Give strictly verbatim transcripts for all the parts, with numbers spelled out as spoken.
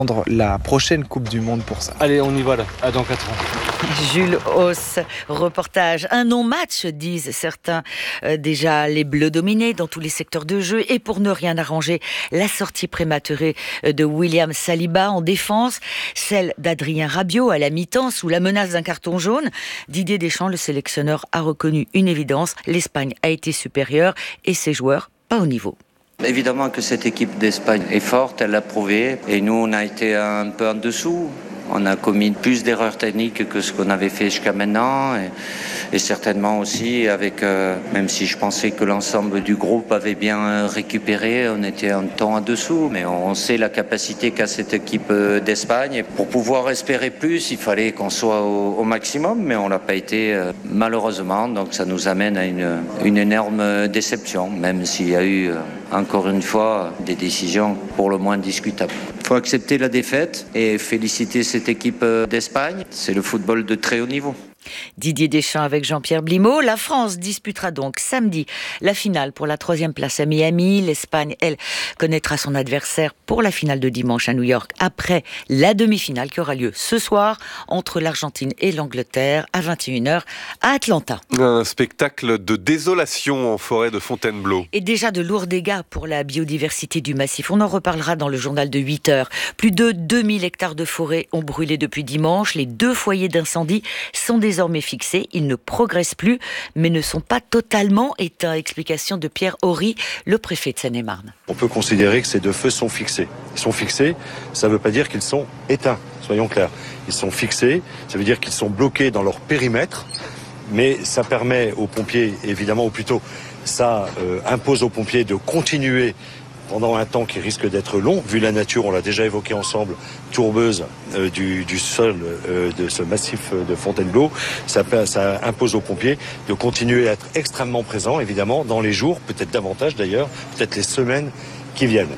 La prochaine Coupe du Monde pour ça. Allez, on y va là, à dans quatre ans. Jules Hauss, reportage. Un non-match, disent certains. Euh, déjà, les Bleus dominés dans tous les secteurs de jeu. Et pour ne rien arranger, la sortie prématurée de William Saliba en défense, celle d'Adrien Rabiot à la mi-temps sous la menace d'un carton jaune. Didier Deschamps, le sélectionneur, a reconnu une évidence. L'Espagne a été supérieure et ses joueurs pas au niveau. Évidemment que cette équipe d'Espagne est forte, elle l'a prouvé. Et nous, on a été un peu en dessous. On a commis plus d'erreurs techniques que ce qu'on avait fait jusqu'à maintenant. Et, et certainement aussi, avec, euh, même si je pensais que l'ensemble du groupe avait bien récupéré, on était un temps en dessous. Mais on sait la capacité qu'a cette équipe d'Espagne. Et pour pouvoir espérer plus, il fallait qu'on soit au, au maximum. Mais on ne l'a pas été, euh, malheureusement. Donc ça nous amène à une, une énorme déception, même s'il y a eu... Euh, encore une fois, des décisions pour le moins discutables. Il faut accepter la défaite et féliciter cette équipe d'Espagne. C'est le football de très haut niveau. Didier Deschamps avec Jean-Pierre Blimaud. La France disputera donc samedi la finale pour la troisième place à Miami. L'Espagne, elle, connaîtra son adversaire pour la finale de dimanche à New York après la demi-finale qui aura lieu ce soir entre l'Argentine et l'Angleterre à vingt et une heures à Atlanta. Un spectacle de désolation en forêt de Fontainebleau. Et déjà de lourds dégâts pour la biodiversité du massif. On en reparlera dans le journal de huit heures. Plus de deux mille hectares de forêt ont brûlé depuis dimanche. Les deux foyers d'incendie sont des désormais fixés, ils ne progressent plus, mais ne sont pas totalement éteints. Explication de Pierre Horry, le préfet de Seine-et-Marne. On peut considérer que ces deux feux sont fixés. Ils sont fixés, ça ne veut pas dire qu'ils sont éteints, soyons clairs. Ils sont fixés, ça veut dire qu'ils sont bloqués dans leur périmètre, mais ça permet aux pompiers, évidemment, ou plutôt, ça euh, impose aux pompiers de continuer pendant un temps qui risque d'être long, vu la nature, on l'a déjà évoqué ensemble, tourbeuse euh, du, du sol euh, de ce massif de Fontainebleau, ça, ça impose aux pompiers de continuer à être extrêmement présents, évidemment, dans les jours, peut-être davantage d'ailleurs, peut-être les semaines qui viennent.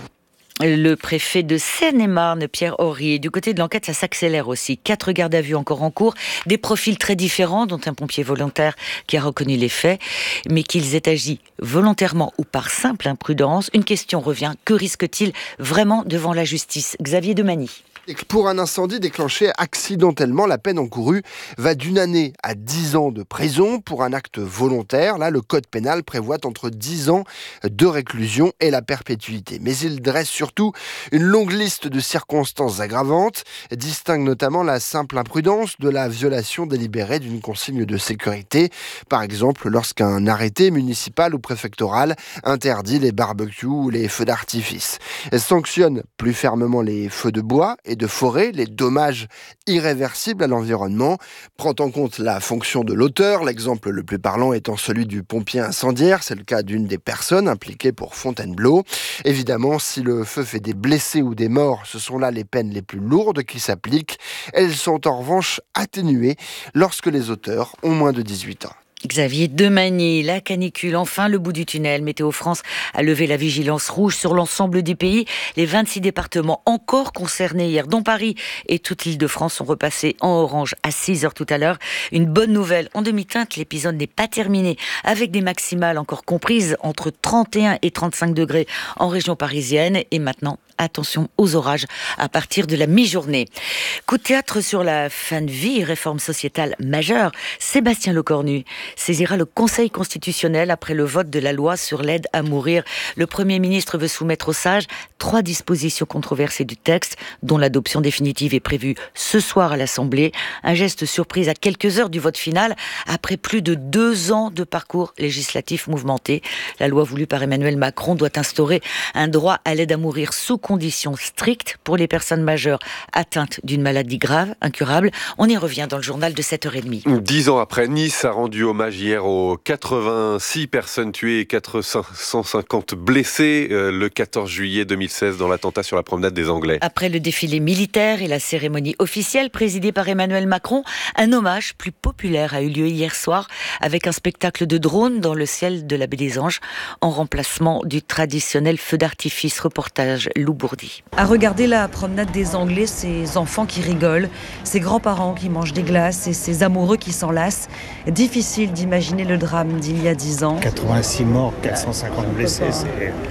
Le préfet de Seine-et-Marne, Pierre Horry. Du côté de l'enquête, ça s'accélère aussi. Quatre gardes à vue encore en cours, des profils très différents, dont un pompier volontaire qui a reconnu les faits, mais qu'ils aient agi volontairement ou par simple imprudence. Une question revient, que risque-t-il vraiment devant la justice ? Xavier Demany. Pour un incendie déclenché accidentellement, la peine encourue va d'une année à dix ans de prison. Pour un acte volontaire, là, le code pénal prévoit entre dix ans de réclusion et la perpétuité. Mais il dresse surtout une longue liste de circonstances aggravantes, distingue notamment la simple imprudence de la violation délibérée d'une consigne de sécurité. Par exemple, lorsqu'un arrêté municipal ou préfectoral interdit les barbecues ou les feux d'artifice. Elle sanctionne plus fermement les feux de bois et de forêt, les dommages irréversibles à l'environnement, prend en compte la fonction de l'auteur, l'exemple le plus parlant étant celui du pompier incendiaire, c'est le cas d'une des personnes impliquées pour Fontainebleau. Évidemment, si le feu fait des blessés ou des morts, ce sont là les peines les plus lourdes qui s'appliquent. Elles sont en revanche atténuées lorsque les auteurs ont moins de dix-huit ans. Xavier Demany, la canicule, enfin le bout du tunnel. Météo France a levé la vigilance rouge sur l'ensemble du pays. Les vingt-six départements encore concernés hier, dont Paris et toute l'Île-de-France, sont repassés en orange à six heures tout à l'heure. Une bonne nouvelle, en demi-teinte, l'épisode n'est pas terminé, avec des maximales encore comprises entre trente et un et trente-cinq degrés en région parisienne. Et maintenant, attention aux orages à partir de la mi-journée. Coup de théâtre sur la fin de vie, réforme sociétale majeure. Sébastien Lecornu saisira le Conseil constitutionnel après le vote de la loi sur l'aide à mourir. Le Premier ministre veut soumettre aux sages trois dispositions controversées du texte, dont l'adoption définitive est prévue ce soir à l'Assemblée. Un geste surprise à quelques heures du vote final, après plus de deux ans de parcours législatif mouvementé. La loi voulue par Emmanuel Macron doit instaurer un droit à l'aide à mourir sous conditions strictes pour les personnes majeures atteintes d'une maladie grave, incurable. On y revient dans le journal de sept heures trente. Dix ans après, Nice a rendu hommage hier aux quatre-vingt-six personnes tuées et quatre cent cinquante blessées euh, le quatorze juillet deux mille seize dans l'attentat sur la promenade des Anglais. Après le défilé militaire et la cérémonie officielle présidée par Emmanuel Macron, un hommage plus populaire a eu lieu hier soir avec un spectacle de drones dans le ciel de la Baie des Anges en remplacement du traditionnel feu d'artifice. Reportage Lou Bourdi. À regarder la promenade des Anglais, ces enfants qui rigolent, ces grands-parents qui mangent des glaces et ces amoureux qui s'enlacent. Difficile d'imaginer le drame d'il y a dix ans. quatre-vingt-six morts, quatre cent cinquante blessés, c'est...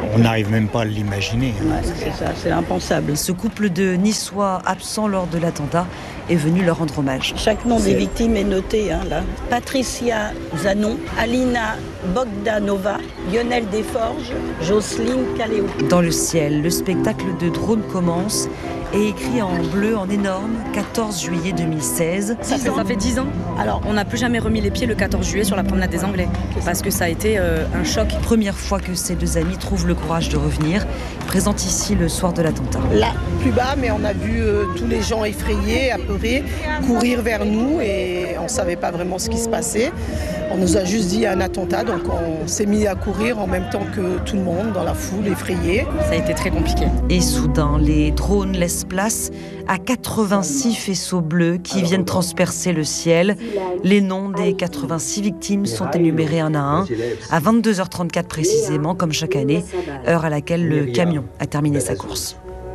on n'arrive même pas à l'imaginer. Ouais, c'est ça, c'est impensable. Ce couple de Niçois absents lors de l'attentat est venu leur rendre hommage. Chaque nom des victimes est noté, hein, là. Patricia Zanon, Alina Bogdanova, Lionel Desforges, Jocelyne Caléo. Dans le ciel, le spectacle de drone commence et écrit en bleu, en énorme, quatorze juillet deux mille seize. Ça fait, ça fait dix ans. Alors, on n'a plus jamais remis les pieds le quatorze juillet sur la promenade des Anglais, parce que ça a été euh, un choc. Première fois que ces deux amis trouvent le courage de revenir, présente ici le soir de l'attentat. Là, plus bas, mais on a vu euh, tous les gens effrayés, apeurés, courir vers nous et on ne savait pas vraiment ce qui se passait. On nous a juste dit un attentat, donc on s'est mis à courir en même temps que tout le monde, dans la foule, effrayé. Ça a été très compliqué. Et soudain, les drones laissent place à quatre-vingt-six faisceaux bleus qui viennent transpercer le ciel. Les noms des quatre-vingt-six victimes sont énumérés un à un, à vingt-deux heures trente-quatre précisément, comme chaque année, heure à laquelle le camion a terminé sa course.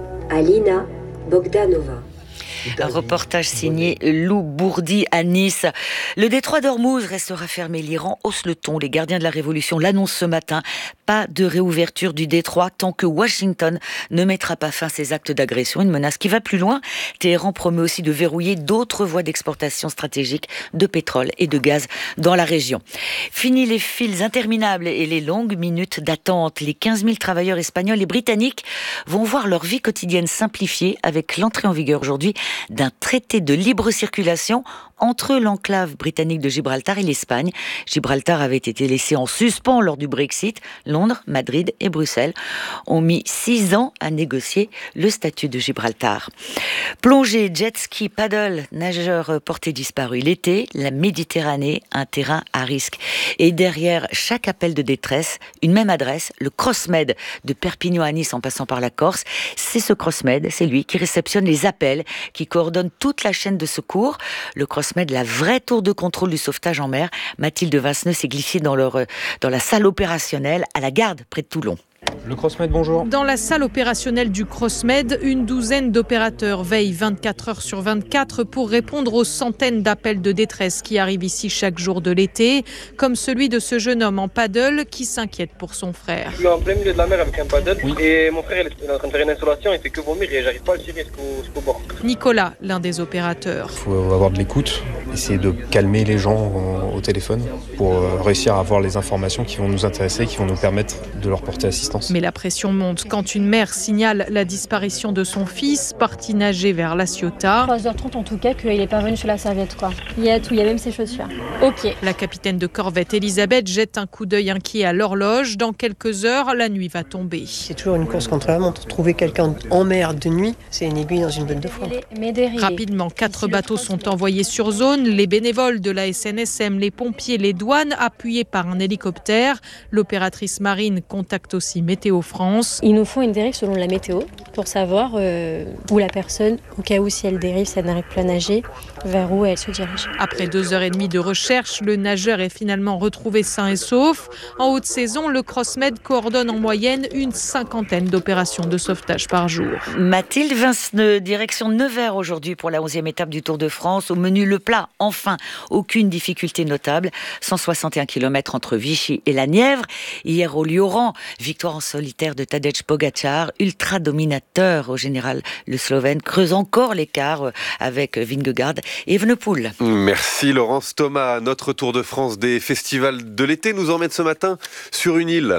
Alina Bogdanova. Un reportage signé Lou Bourdi à Nice. Le détroit d'Ormuz restera fermé. L'Iran hausse le ton. Les gardiens de la Révolution l'annoncent ce matin. Pas de réouverture du détroit tant que Washington ne mettra pas fin à ces actes d'agression. Une menace qui va plus loin. Téhéran promet aussi de verrouiller d'autres voies d'exportation stratégique de pétrole et de gaz dans la région. Fini les files interminables et les longues minutes d'attente. Les quinze mille travailleurs espagnols et britanniques vont voir leur vie quotidienne simplifiée avec l'entrée en vigueur aujourd'hui d'un traité de libre circulation entre l'enclave britannique de Gibraltar et l'Espagne. Gibraltar avait été laissé en suspens lors du Brexit. Londres, Madrid et Bruxelles ont mis six ans à négocier le statut de Gibraltar. Plongée, jet ski, paddle, nageurs portés disparus. L'été, la Méditerranée, un terrain à risque. Et derrière chaque appel de détresse, une même adresse, le CrossMed de Perpignan à Nice en passant par la Corse. C'est ce CrossMed, c'est lui qui réceptionne les appels, qui coordonne toute la chaîne de secours. Le CrossMed, la vraie tour de contrôle du sauvetage en mer. Mathilde Vinceneux s'est glissée dans, leur, dans la salle opérationnelle à la Garde, près de Toulon. Le CrossMed, bonjour. Dans la salle opérationnelle du CrossMed, une douzaine d'opérateurs veillent vingt-quatre heures sur vingt-quatre pour répondre aux centaines d'appels de détresse qui arrivent ici chaque jour de l'été, comme celui de ce jeune homme en paddle qui s'inquiète pour son frère. Je suis en plein milieu de la mer avec un paddle oui. et mon frère il est en train de faire une installation, il fait que vomir et j'arrive pas à le tirer jusqu'au, jusqu'au bord. Nicolas, l'un des opérateurs. Il faut avoir de l'écoute, essayer de calmer les gens au téléphone pour réussir à avoir les informations qui vont nous intéresser, qui vont nous permettre de leur porter assistance. Mais la pression monte quand une mère signale la disparition de son fils, parti nager vers La Ciotat. trois heures trente en tout cas, qu'il n'est pas revenu sur la serviette, quoi. Il y a tout, il y a même ses chaussures. Ok. La capitaine de corvette Elisabeth jette un coup d'œil inquiet à l'horloge. Dans quelques heures, la nuit va tomber. C'est toujours une course contre la montre. Trouver quelqu'un en mer de nuit, c'est une aiguille dans une botte de foin. Rapidement, quatre bateaux sont envoyés sur zone. Les bénévoles de la S N S M, les pompiers, les douanes, appuyés par un hélicoptère. L'opératrice marine contacte aussi Météo France. Ils nous font une dérive selon la météo pour savoir euh, où la personne, au cas où si elle dérive, si elle n'arrive plus à nager, vers où elle se dirige. Après deux heures et demie de recherche, le nageur est finalement retrouvé sain et sauf. En haute saison, le CrossMed coordonne en moyenne une cinquantaine d'opérations de sauvetage par jour. Mathilde Vinceneux, direction Nevers aujourd'hui pour la onzième étape du Tour de France. Au menu le plat, enfin, aucune difficulté notable. cent soixante et un kilomètres entre Vichy et la Nièvre. Hier au Lioran, victoire en solitaire de Tadej Pogačar, ultra dominateur au général le Slovène, creuse encore l'écart avec Vingegaard et Evenepoel. Merci Laurence Thomas. Notre Tour de France des festivals de l'été nous emmène ce matin sur une île.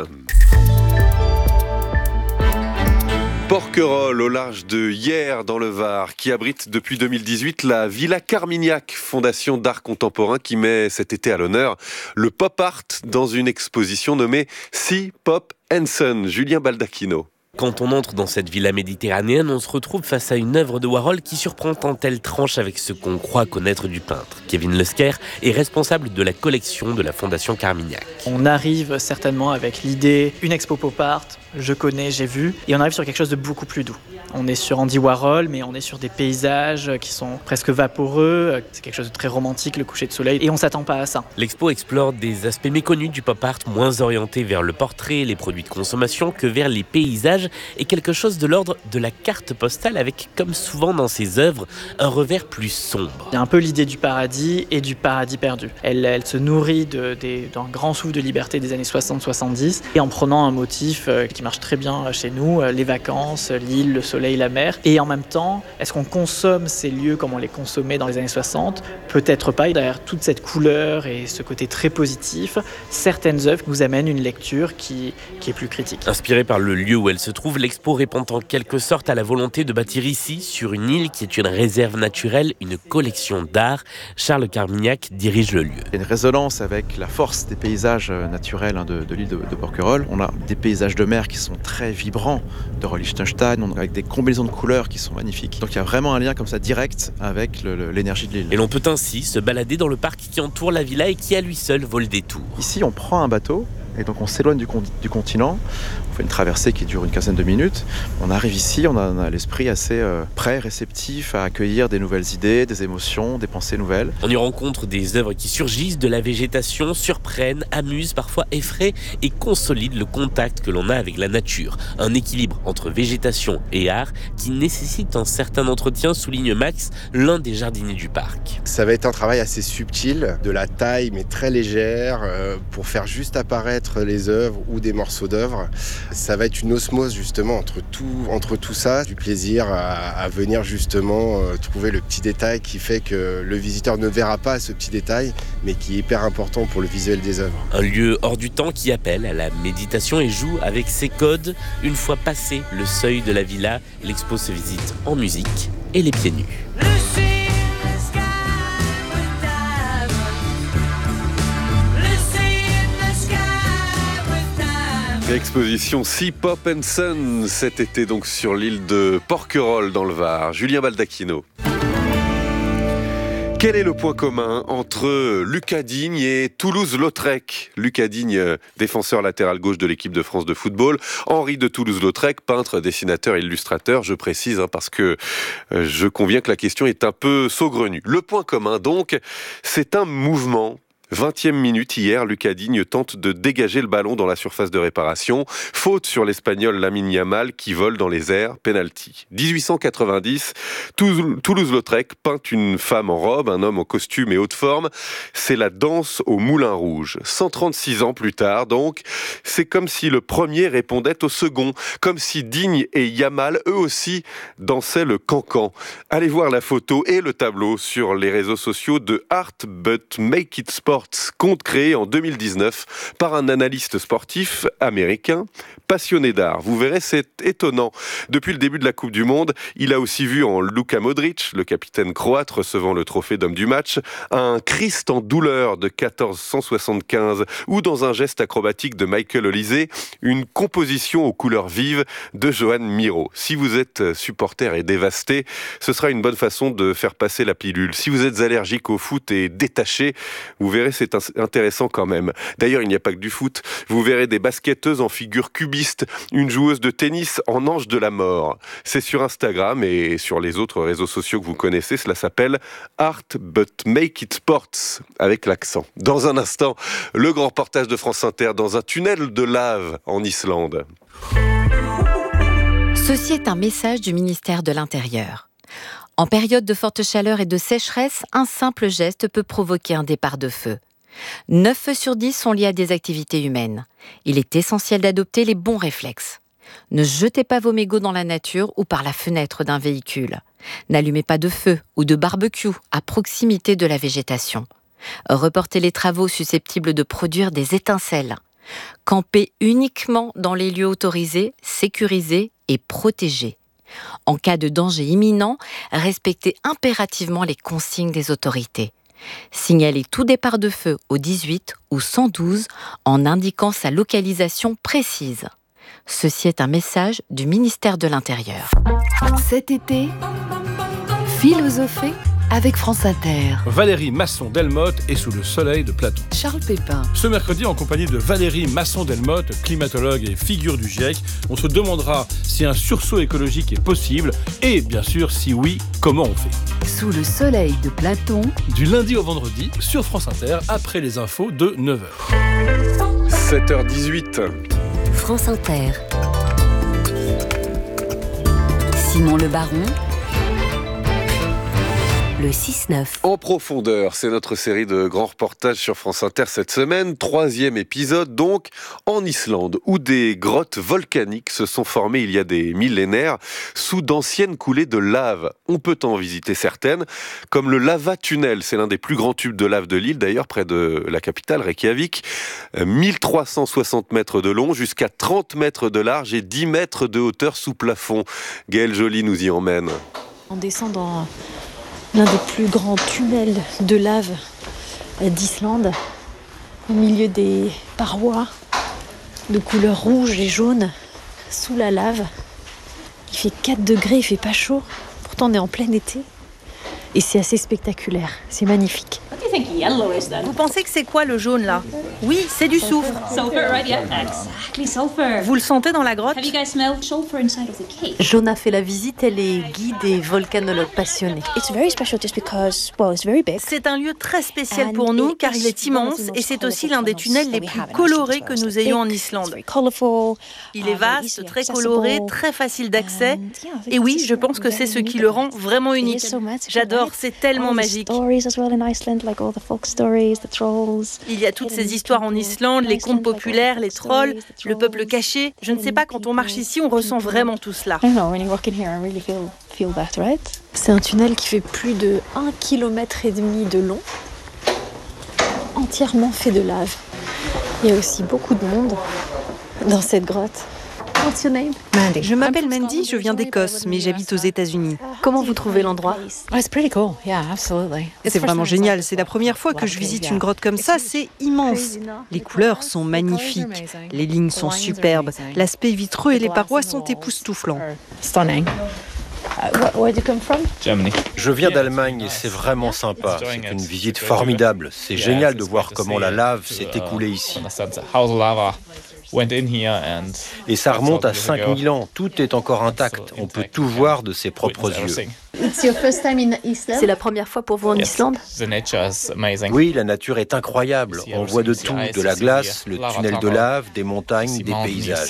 Porquerolles, au large de Hyères, dans le Var, qui abrite depuis deux mille dix-huit la Villa Carmignac, fondation d'art contemporain qui met cet été à l'honneur le pop art dans une exposition nommée Sea Pop and Sun. Julien Baldacchino. Quand on entre dans cette villa méditerranéenne, on se retrouve face à une œuvre de Warhol qui surprend tant elle tranche avec ce qu'on croit connaître du peintre. Kevin Lesker est responsable de la collection de la Fondation Carmignac. On arrive certainement avec l'idée, une expo pop art, je connais, j'ai vu, et on arrive sur quelque chose de beaucoup plus doux. On est sur Andy Warhol, mais on est sur des paysages qui sont presque vaporeux, c'est quelque chose de très romantique, le coucher de soleil, et on s'attend pas à ça. L'expo explore des aspects méconnus du pop art, moins orientés vers le portrait, les produits de consommation que vers les paysages, et quelque chose de l'ordre de la carte postale avec, comme souvent dans ses œuvres, un revers plus sombre. Il y a un peu l'idée du paradis et du paradis perdu. Elle, elle se nourrit de, de, d'un grand souffle de liberté des années soixante soixante-dix, et en prenant un motif qui marche très bien chez nous, les vacances, l'île, le soleil, la mer. Et en même temps, est-ce qu'on consomme ces lieux comme on les consommait dans les années soixante ? Peut-être pas. Derrière toute cette couleur et ce côté très positif, certaines œuvres nous amènent une lecture qui, qui est plus critique. Inspirée par le lieu où elle se trouve, l'expo répond en quelque sorte à la volonté de bâtir ici, sur une île qui est une réserve naturelle, une collection d'art. Charles Carmignac dirige le lieu. Il y a une résonance avec la force des paysages naturels de, de l'île de, de Porquerolles. On a des paysages de mer qui sont très vibrants, de Liechtenstein, avec des combinaisons de couleurs qui sont magnifiques. Donc il y a vraiment un lien comme ça direct avec le, le, l'énergie de l'île. Et l'on peut ainsi se balader dans le parc qui entoure la villa et qui à lui seul vaut le détour. Ici on prend un bateau et donc on s'éloigne du, con- du continent. On fait une traversée qui dure une quinzaine de minutes. On arrive ici, on a, on a l'esprit assez euh, prêt, réceptif à accueillir des nouvelles idées, des émotions, des pensées nouvelles. On y rencontre des œuvres qui surgissent de la végétation, surprennent, amusent, parfois effraient et consolident le contact que l'on a avec la nature. Un équilibre entre végétation et art qui nécessite un certain entretien, souligne Max, l'un des jardiniers du parc. Ça va être un travail assez subtil, de la taille mais très légère, euh, pour faire juste apparaître les œuvres ou des morceaux d'œuvres. Ça va être une osmose justement entre tout, entre tout ça, du plaisir à, à venir justement euh, trouver le petit détail qui fait que le visiteur ne verra pas ce petit détail, mais qui est hyper important pour le visuel des œuvres. Un lieu hors du temps qui appelle à la méditation et joue avec ses codes. Une fois passé le seuil de la villa, l'expo se visite en musique et les pieds nus. Exposition Sea Pop and Sun cet été donc sur l'île de Porquerolles dans le Var. Julien Baldacchino. Quel est le point commun entre Lucas Digne et Toulouse-Lautrec ? Lucas Digne, défenseur latéral gauche de l'équipe de France de football. Henri de Toulouse-Lautrec, peintre, dessinateur et illustrateur. Je précise hein, parce que euh, je conviens que la question est un peu saugrenue. Le point commun donc, c'est un mouvement. vingtième minute hier, Lucas Digne tente de dégager le ballon dans la surface de réparation. Faute sur l'Espagnol Lamine Yamal qui vole dans les airs, penalty. dix-huit cent quatre-vingt-dix, Toulouse-Lautrec peint une femme en robe, un homme en costume et haute forme. C'est la danse au Moulin Rouge. cent trente-six ans plus tard, donc, c'est comme si le premier répondait au second. Comme si Digne et Yamal, eux aussi, dansaient le cancan. Allez voir la photo et le tableau sur les réseaux sociaux de Art But Make It Sport, compte créé en deux mille dix-neuf par un analyste sportif américain passionné d'art. Vous verrez, c'est étonnant. Depuis le début de la Coupe du Monde, il a aussi vu en Luka Modric, le capitaine croate recevant le trophée d'homme du match, un Christ en douleur de quatorze cent soixante-quinze ou dans un geste acrobatique de Michael Olise, une composition aux couleurs vives de Johan Miro. Si vous êtes supporter et dévasté, ce sera une bonne façon de faire passer la pilule. Si vous êtes allergique au foot et détaché, vous verrez, c'est intéressant quand même. D'ailleurs, il n'y a pas que du foot. Vous verrez des basketteuses en figure cubiste, une joueuse de tennis en ange de la mort. C'est sur Instagram et sur les autres réseaux sociaux que vous connaissez. Cela s'appelle Art But Make It Sports, avec l'accent. Dans un instant, le grand reportage de France Inter dans un tunnel de lave en Islande. Ceci est un message du ministère de l'Intérieur. En période de forte chaleur et de sécheresse, un simple geste peut provoquer un départ de feu. neuf feux sur dix sont liés à des activités humaines. Il est essentiel d'adopter les bons réflexes. Ne jetez pas vos mégots dans la nature ou par la fenêtre d'un véhicule. N'allumez pas de feu ou de barbecue à proximité de la végétation. Reportez les travaux susceptibles de produire des étincelles. Campez uniquement dans les lieux autorisés, sécurisés et protégés. En cas de danger imminent, respectez impérativement les consignes des autorités. Signalez tout départ de feu au dix-huit ou cent douze en indiquant sa localisation précise. Ceci est un message du ministère de l'Intérieur. Cet été, philosophez avec France Inter. Valérie Masson-Delmotte est sous le soleil de Platon. Charles Pépin. Ce mercredi, en compagnie de Valérie Masson-Delmotte, climatologue et figure du GIEC, on se demandera si un sursaut écologique est possible et, bien sûr, si oui, comment on fait. Sous le soleil de Platon. Du lundi au vendredi, sur France Inter, après les infos de neuf heures. sept heures dix-huit. France Inter. Simon Le Baron. Le le six neuf. En profondeur, c'est notre série de grands reportages sur France Inter cette semaine. Troisième épisode donc, en Islande, où des grottes volcaniques se sont formées il y a des millénaires sous d'anciennes coulées de lave. On peut en visiter certaines, comme le Lava Tunnel. C'est l'un des plus grands tubes de lave de l'île, d'ailleurs près de la capitale, Reykjavik. mille trois cent soixante mètres de long, jusqu'à trente mètres de large et dix mètres de hauteur sous plafond. Gaëlle Joly nous y emmène. On descend dans l'un des plus grands tunnels de lave d'Islande, au milieu des parois de couleur rouge et jaune, sous la lave. Il fait quatre degrés, il fait pas chaud, pourtant on est en plein été. Et c'est assez spectaculaire, c'est magnifique. Vous pensez que c'est quoi le jaune là? Oui, c'est du soufre. Vous le sentez dans la grotte? Jonah fait la visite, elle est guide et volcanologue passionnée. C'est un lieu très spécial pour nous car il est immense et c'est aussi l'un des tunnels les plus colorés que nous ayons en Islande. Il est vaste, très coloré, très facile d'accès. Et oui, je pense que c'est ce qui le rend vraiment unique. J'adore, c'est tellement magique. Il y a toutes ces histoires en Islande, les contes populaires, les trolls, le peuple caché. Je ne sais pas, quand on marche ici, on ressent vraiment tout cela. C'est un tunnel qui fait plus de un kilomètre et demi de long, entièrement fait de lave. Il y a aussi beaucoup de monde dans cette grotte. What's your name? Je m'appelle Mandy, je viens d'Écosse, mais j'habite aux États-Unis. Comment vous trouvez l'endroit? C'est vraiment génial, c'est la première fois que je visite une grotte comme ça, c'est immense. Les couleurs sont magnifiques, les lignes sont superbes, l'aspect vitreux et les parois sont époustouflants. Je viens d'Allemagne et c'est vraiment sympa. C'est une visite formidable. C'est génial de voir comment la lave s'est écoulée ici. Et ça remonte à cinq mille ans. Tout est encore intact. On peut tout voir de ses propres yeux. C'est la première fois pour vous en Islande? Oui, la nature est incroyable. On voit de tout, de la glace, le tunnel de lave, des montagnes, des paysages.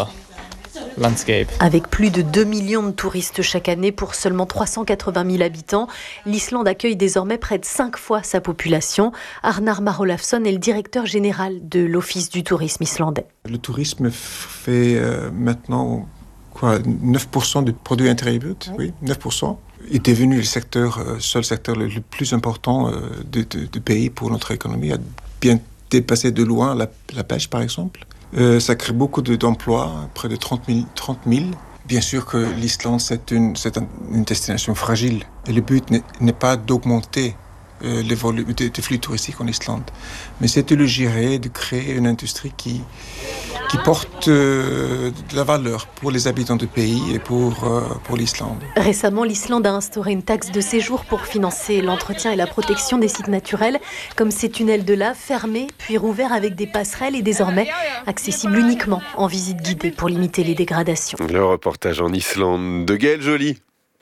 Avec plus de deux millions de touristes chaque année pour seulement trois cent quatre-vingt mille habitants, l'Islande accueille désormais près de cinq fois sa population. Arnar Marolafsson est le directeur général de l'Office du tourisme islandais. Le tourisme fait euh, maintenant quoi, neuf pour cent du produit intérieur brut, oui, neuf pour cent. Il est devenu le secteur, euh, seul secteur le, le plus important euh, du, du, du pays pour notre économie. Il a bien dépassé de loin la, la pêche, par exemple. Euh, ça crée beaucoup de, d'emplois, près de trente mille. Bien sûr que l'Islande, c'est une, c'est un, une destination fragile. Et le but n'est, n'est pas d'augmenter euh, les volumes des de flux touristiques en Islande, mais c'est de le gérer, de créer une industrie qui, qui porte euh, de la valeur pour les habitants du pays et pour, euh, pour l'Islande. Récemment, l'Islande a instauré une taxe de séjour pour financer l'entretien et la protection des sites naturels, comme ces tunnels de lave fermés puis rouverts avec des passerelles et désormais accessibles uniquement en visite guidée pour limiter les dégradations. Le reportage en Islande de Gaëlle Joly.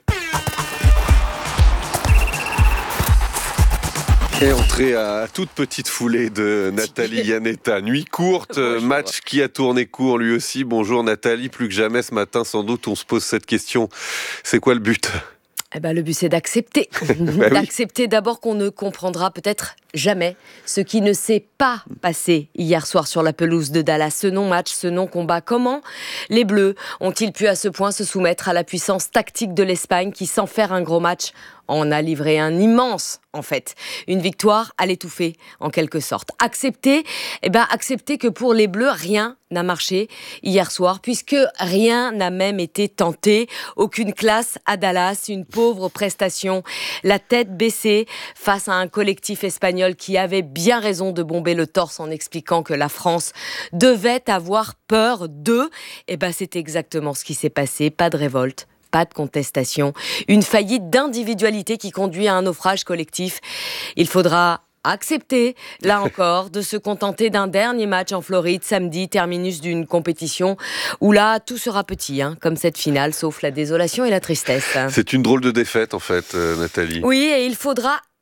Et entrée à toute petite foulée de Nathalie Iannetta. Nuit courte, match qui a tourné court lui aussi. Bonjour Nathalie, plus que jamais ce matin sans doute on se pose cette question. C'est quoi le but ? Eh ben, le but, c'est d'accepter. bah d'accepter oui. d'abord qu'on ne comprendra peut-être jamais ce qui ne s'est pas passé hier soir sur la pelouse de Dallas. Ce non-match, ce non-combat. Comment les Bleus ont-ils pu à ce point se soumettre à la puissance tactique de l'Espagne qui, sans faire un gros match, en a livré un immense, en fait. Une victoire à l'étouffer, en quelque sorte. Accepter, eh ben, accepter que pour les Bleus, rien n'a marché hier soir, puisque rien n'a même été tenté. Aucune classe à Dallas, une pauvre prestation. La tête baissée face à un collectif espagnol qui avait bien raison de bomber le torse en expliquant que la France devait avoir peur d'eux. Eh ben, c'est exactement ce qui s'est passé. Pas de révolte. Pas de contestation, une faillite d'individualité qui conduit à un naufrage collectif. Il faudra accepter, là encore, de se contenter d'un dernier match en Floride, samedi, terminus d'une compétition où là, tout sera petit, hein, comme cette finale, sauf la désolation et la tristesse. C'est une drôle de défaite, en fait, euh, Nathalie. Oui, et il faudra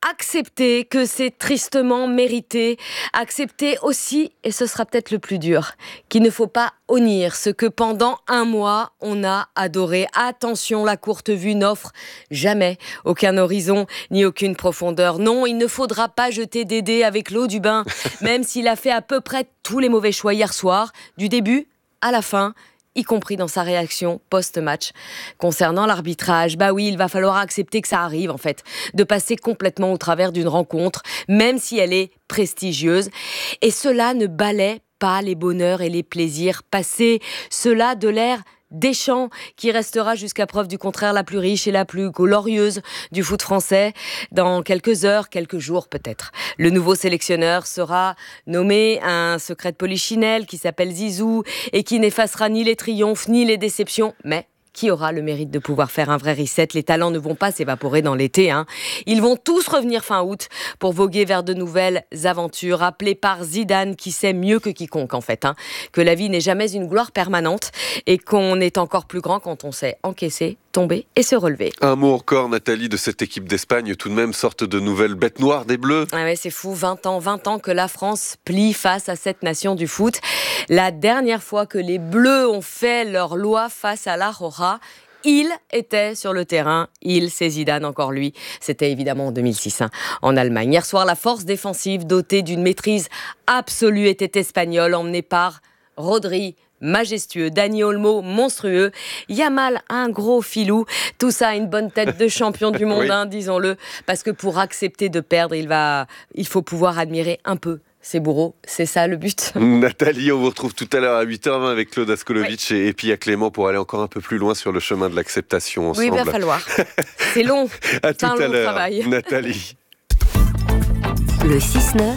accepter que c'est tristement mérité. Accepter aussi, et ce sera peut-être le plus dur, qu'il ne faut pas honnir ce que pendant un mois, on a adoré. Attention, la courte vue n'offre jamais aucun horizon ni aucune profondeur. Non, il ne faudra pas jeter des dés avec l'eau du bain, même s'il a fait à peu près tous les mauvais choix hier soir, du début à la fin, y compris dans sa réaction post-match. Concernant l'arbitrage, bah oui, il va falloir accepter que ça arrive, en fait, de passer complètement au travers d'une rencontre, même si elle est prestigieuse. Et cela ne balaie pas les bonheurs et les plaisirs passés. Cela de l'ère Deschamps, qui restera jusqu'à preuve du contraire la plus riche et la plus glorieuse du foot français. Dans quelques heures, quelques jours peut-être, le nouveau sélectionneur sera nommé, un secret de polichinelle qui s'appelle Zizou et qui n'effacera ni les triomphes ni les déceptions, mais qui aura le mérite de pouvoir faire un vrai reset. Les talents ne vont pas s'évaporer dans l'été, hein. Ils vont tous revenir fin août pour voguer vers de nouvelles aventures, appelées par Zidane, qui sait mieux que quiconque, en fait, hein, que la vie n'est jamais une gloire permanente et qu'on est encore plus grand quand on sait encaisser, tomber et se relever. Un mot encore, Nathalie, de cette équipe d'Espagne, tout de même, sorte de nouvelle bête noire des Bleus. Ah ouais, c'est fou, vingt ans, vingt ans que la France plie face à cette nation du foot. La dernière fois que les Bleus ont fait leur loi face à la Roja, il était sur le terrain, il, c'est Zidane, encore lui. C'était évidemment en deux mille six, hein, en Allemagne. Hier soir, la force défensive, dotée d'une maîtrise absolue, était espagnole, emmenée par Rodri, majestueux, Dani Olmo, monstrueux, Yamal, un gros filou, tout ça a une bonne tête de champion du monde, oui. hein, disons-le, parce que pour accepter de perdre, il, va, il faut pouvoir admirer un peu ses bourreaux, c'est ça le but. Nathalie, on vous retrouve tout à l'heure à huit heures vingt avec Claude Askolovitch oui. et, et Pia Clément pour aller encore un peu plus loin sur le chemin de l'acceptation ensemble. Oui, il va falloir. C'est long, à c'est tout un à long l'heure, travail. Nathalie. Le six neuf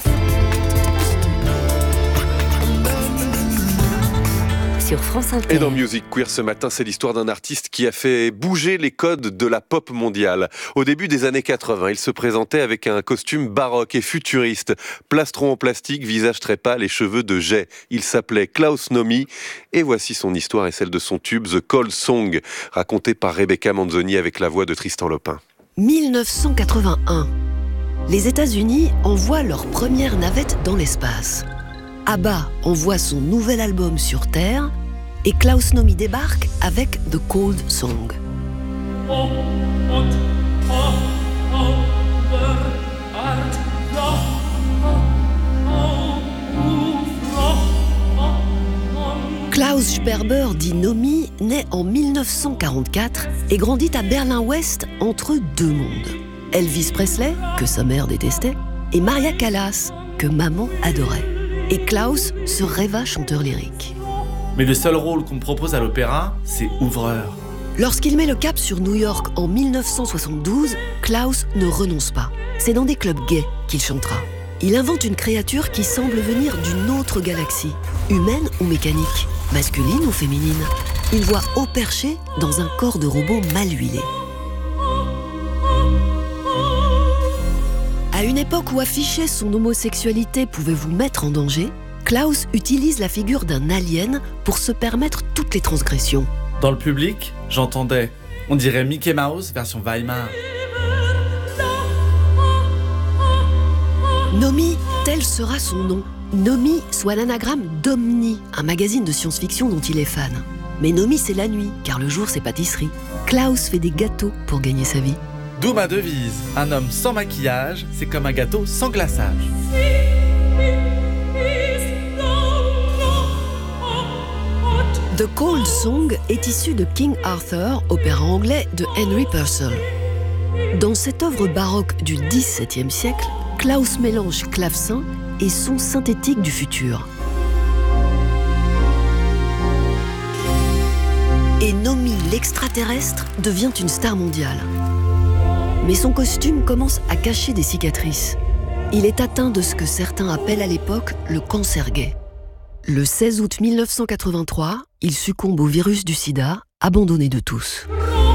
sur France Inter. Et dans Music Queer ce matin, c'est l'histoire d'un artiste qui a fait bouger les codes de la pop mondiale. Au début des années quatre-vingts, il se présentait avec un costume baroque et futuriste, plastron en plastique, visage très pâle et cheveux de jais. Il s'appelait Klaus Nomi et voici son histoire et celle de son tube The Cold Song, raconté par Rebecca Manzoni avec la voix de Tristan Lopin. mille neuf cent quatre-vingt-un. Les États-Unis envoient leur première navette dans l'espace. ABBA envoie son nouvel album sur Terre et Klaus Nomi débarque avec The Cold Song. Klaus Sperber, dit Nomi, naît en mille neuf cent quarante-quatre et grandit à Berlin-Ouest entre deux mondes. Elvis Presley, que sa mère détestait, et Maria Callas, que maman adorait. Et Klaus se rêva chanteur lyrique. Mais le seul rôle qu'on me propose à l'opéra, c'est ouvreur. Lorsqu'il met le cap sur New York en mille neuf cent soixante-douze, Klaus ne renonce pas. C'est dans des clubs gays qu'il chantera. Il invente une créature qui semble venir d'une autre galaxie, humaine ou mécanique, masculine ou féminine. Il voit haut perché dans un corps de robot mal huilé. À une époque où afficher son homosexualité pouvait vous mettre en danger, Klaus utilise la figure d'un alien pour se permettre toutes les transgressions. Dans le public, j'entendais, on dirait Mickey Mouse version Weimar. Nomi, tel sera son nom. Nomi, soit l'anagramme d'Omni, un magazine de science-fiction dont il est fan. Mais Nomi, c'est la nuit, car le jour, c'est pâtisserie. Klaus fait des gâteaux pour gagner sa vie. D'où ma devise, un homme sans maquillage, c'est comme un gâteau sans glaçage. The Cold Song est issu de King Arthur, opéra anglais de Henry Purcell. Dans cette œuvre baroque du dix-septième siècle, Klaus mélange clavecin et son synthétique du futur. Et Nomi, l'extraterrestre, devient une star mondiale. Mais son costume commence à cacher des cicatrices. Il est atteint de ce que certains appellent à l'époque le cancer gay. Le seize août mille neuf cent quatre-vingt-trois, il succombe au virus du sida, abandonné de tous.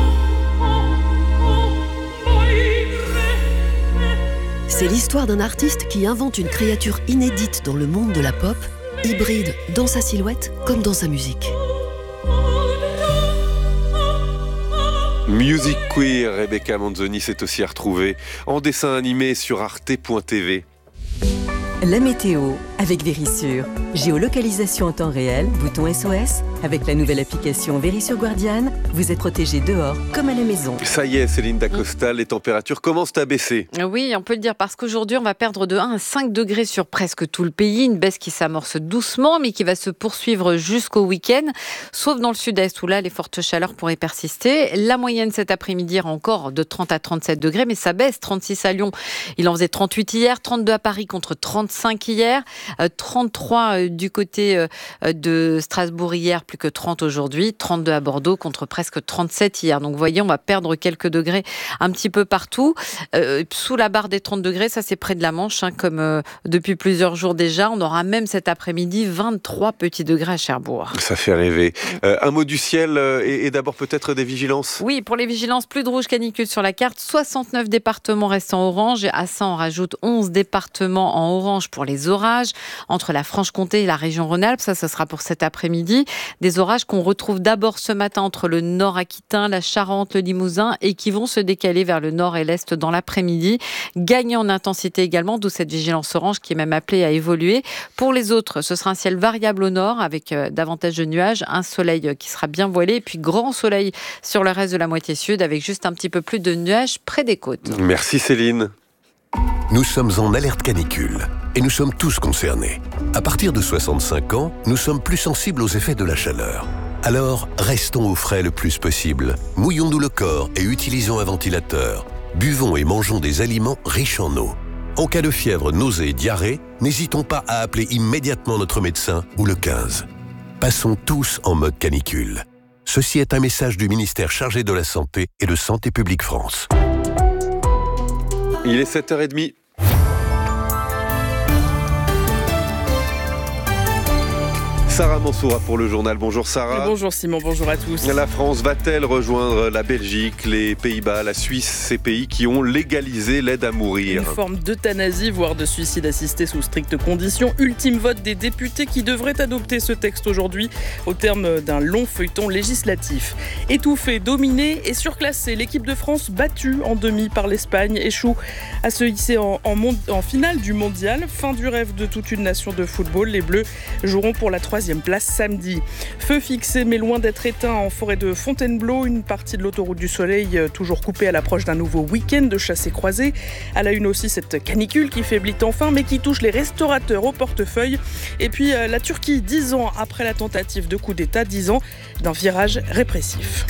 C'est l'histoire d'un artiste qui invente une créature inédite dans le monde de la pop, hybride dans sa silhouette comme dans sa musique. Music Queer, Rebecca Manzoni s'est aussi retrouvée en dessin animé sur arte point t v. La météo avec Vérissure. Géolocalisation en temps réel, bouton S O S. Avec la nouvelle application Vérissure Guardian, vous êtes protégé dehors comme à la maison. Ça y est, Céline Dacosta, les températures commencent à baisser. Oui, on peut le dire parce qu'aujourd'hui, on va perdre de un à cinq degrés sur presque tout le pays. Une baisse qui s'amorce doucement, mais qui va se poursuivre jusqu'au week-end. Sauf dans le sud-est où là, les fortes chaleurs pourraient persister. La moyenne cet après-midi ira encore de trente à trente-sept degrés, mais ça baisse. trente-six à Lyon, il en faisait trente-huit hier, trente-deux à Paris contre trente-cinq hier, trente-trois du côté de Strasbourg hier, plus que trente aujourd'hui, trente-deux à Bordeaux contre presque trente-sept hier. Donc vous voyez, on va perdre quelques degrés un petit peu partout. Euh, sous la barre des trente degrés, ça c'est près de la Manche, hein, comme euh, depuis plusieurs jours déjà. On aura même cet après-midi vingt-trois petits degrés à Cherbourg. Ça fait rêver. Euh, un mot du ciel euh, et, et d'abord peut-être des vigilances. Oui, pour les vigilances, plus de rouge canicule sur la carte. soixante-neuf départements restent en orange. Et à ça, on rajoute onze départements en orange pour les orages. Entre la Franche-Comté et la région Rhône-Alpes, ça, ce sera pour cet après-midi. Des orages qu'on retrouve d'abord ce matin entre le nord aquitain, la Charente, le Limousin et qui vont se décaler vers le nord et l'est dans l'après-midi. Gagnant en intensité également, d'où cette vigilance orange qui est même appelée à évoluer. Pour les autres, ce sera un ciel variable au nord avec euh, davantage de nuages, un soleil euh, qui sera bien voilé et puis grand soleil sur le reste de la moitié sud avec juste un petit peu plus de nuages près des côtes. Merci Céline. Nous sommes en alerte canicule et nous sommes tous concernés. À partir de soixante-cinq ans, nous sommes plus sensibles aux effets de la chaleur. Alors, restons au frais le plus possible. Mouillons-nous le corps et utilisons un ventilateur. Buvons et mangeons des aliments riches en eau. En cas de fièvre, nausée et diarrhée, n'hésitons pas à appeler immédiatement notre médecin ou le quinze. Passons tous en mode canicule. Ceci est un message du ministère chargé de la Santé et de Santé publique France. Il est sept heures trente. Sarah Mansoura pour le journal. Bonjour Sarah. Bonjour Simon, bonjour à tous. La France va-t-elle rejoindre la Belgique, les Pays-Bas, la Suisse, ces pays qui ont légalisé l'aide à mourir? Une forme d'euthanasie, voire de suicide assisté sous strictes conditions. Ultime vote des députés qui devraient adopter ce texte aujourd'hui au terme d'un long feuilleton législatif. Étouffée, dominée et surclassée, l'équipe de France battue en demi par l'Espagne échoue à se hisser en, en, mon- en finale du mondial. Fin du rêve de toute une nation de football. Les Bleus joueront pour la troisième place samedi. Feu fixé mais loin d'être éteint en forêt de Fontainebleau, une partie de l'autoroute du Soleil toujours coupée à l'approche d'un nouveau week-end de chassés-croisés. À la une aussi cette canicule qui faiblit enfin mais qui touche les restaurateurs au portefeuille. Et puis la Turquie, dix ans après la tentative de coup d'État, dix ans d'un virage répressif.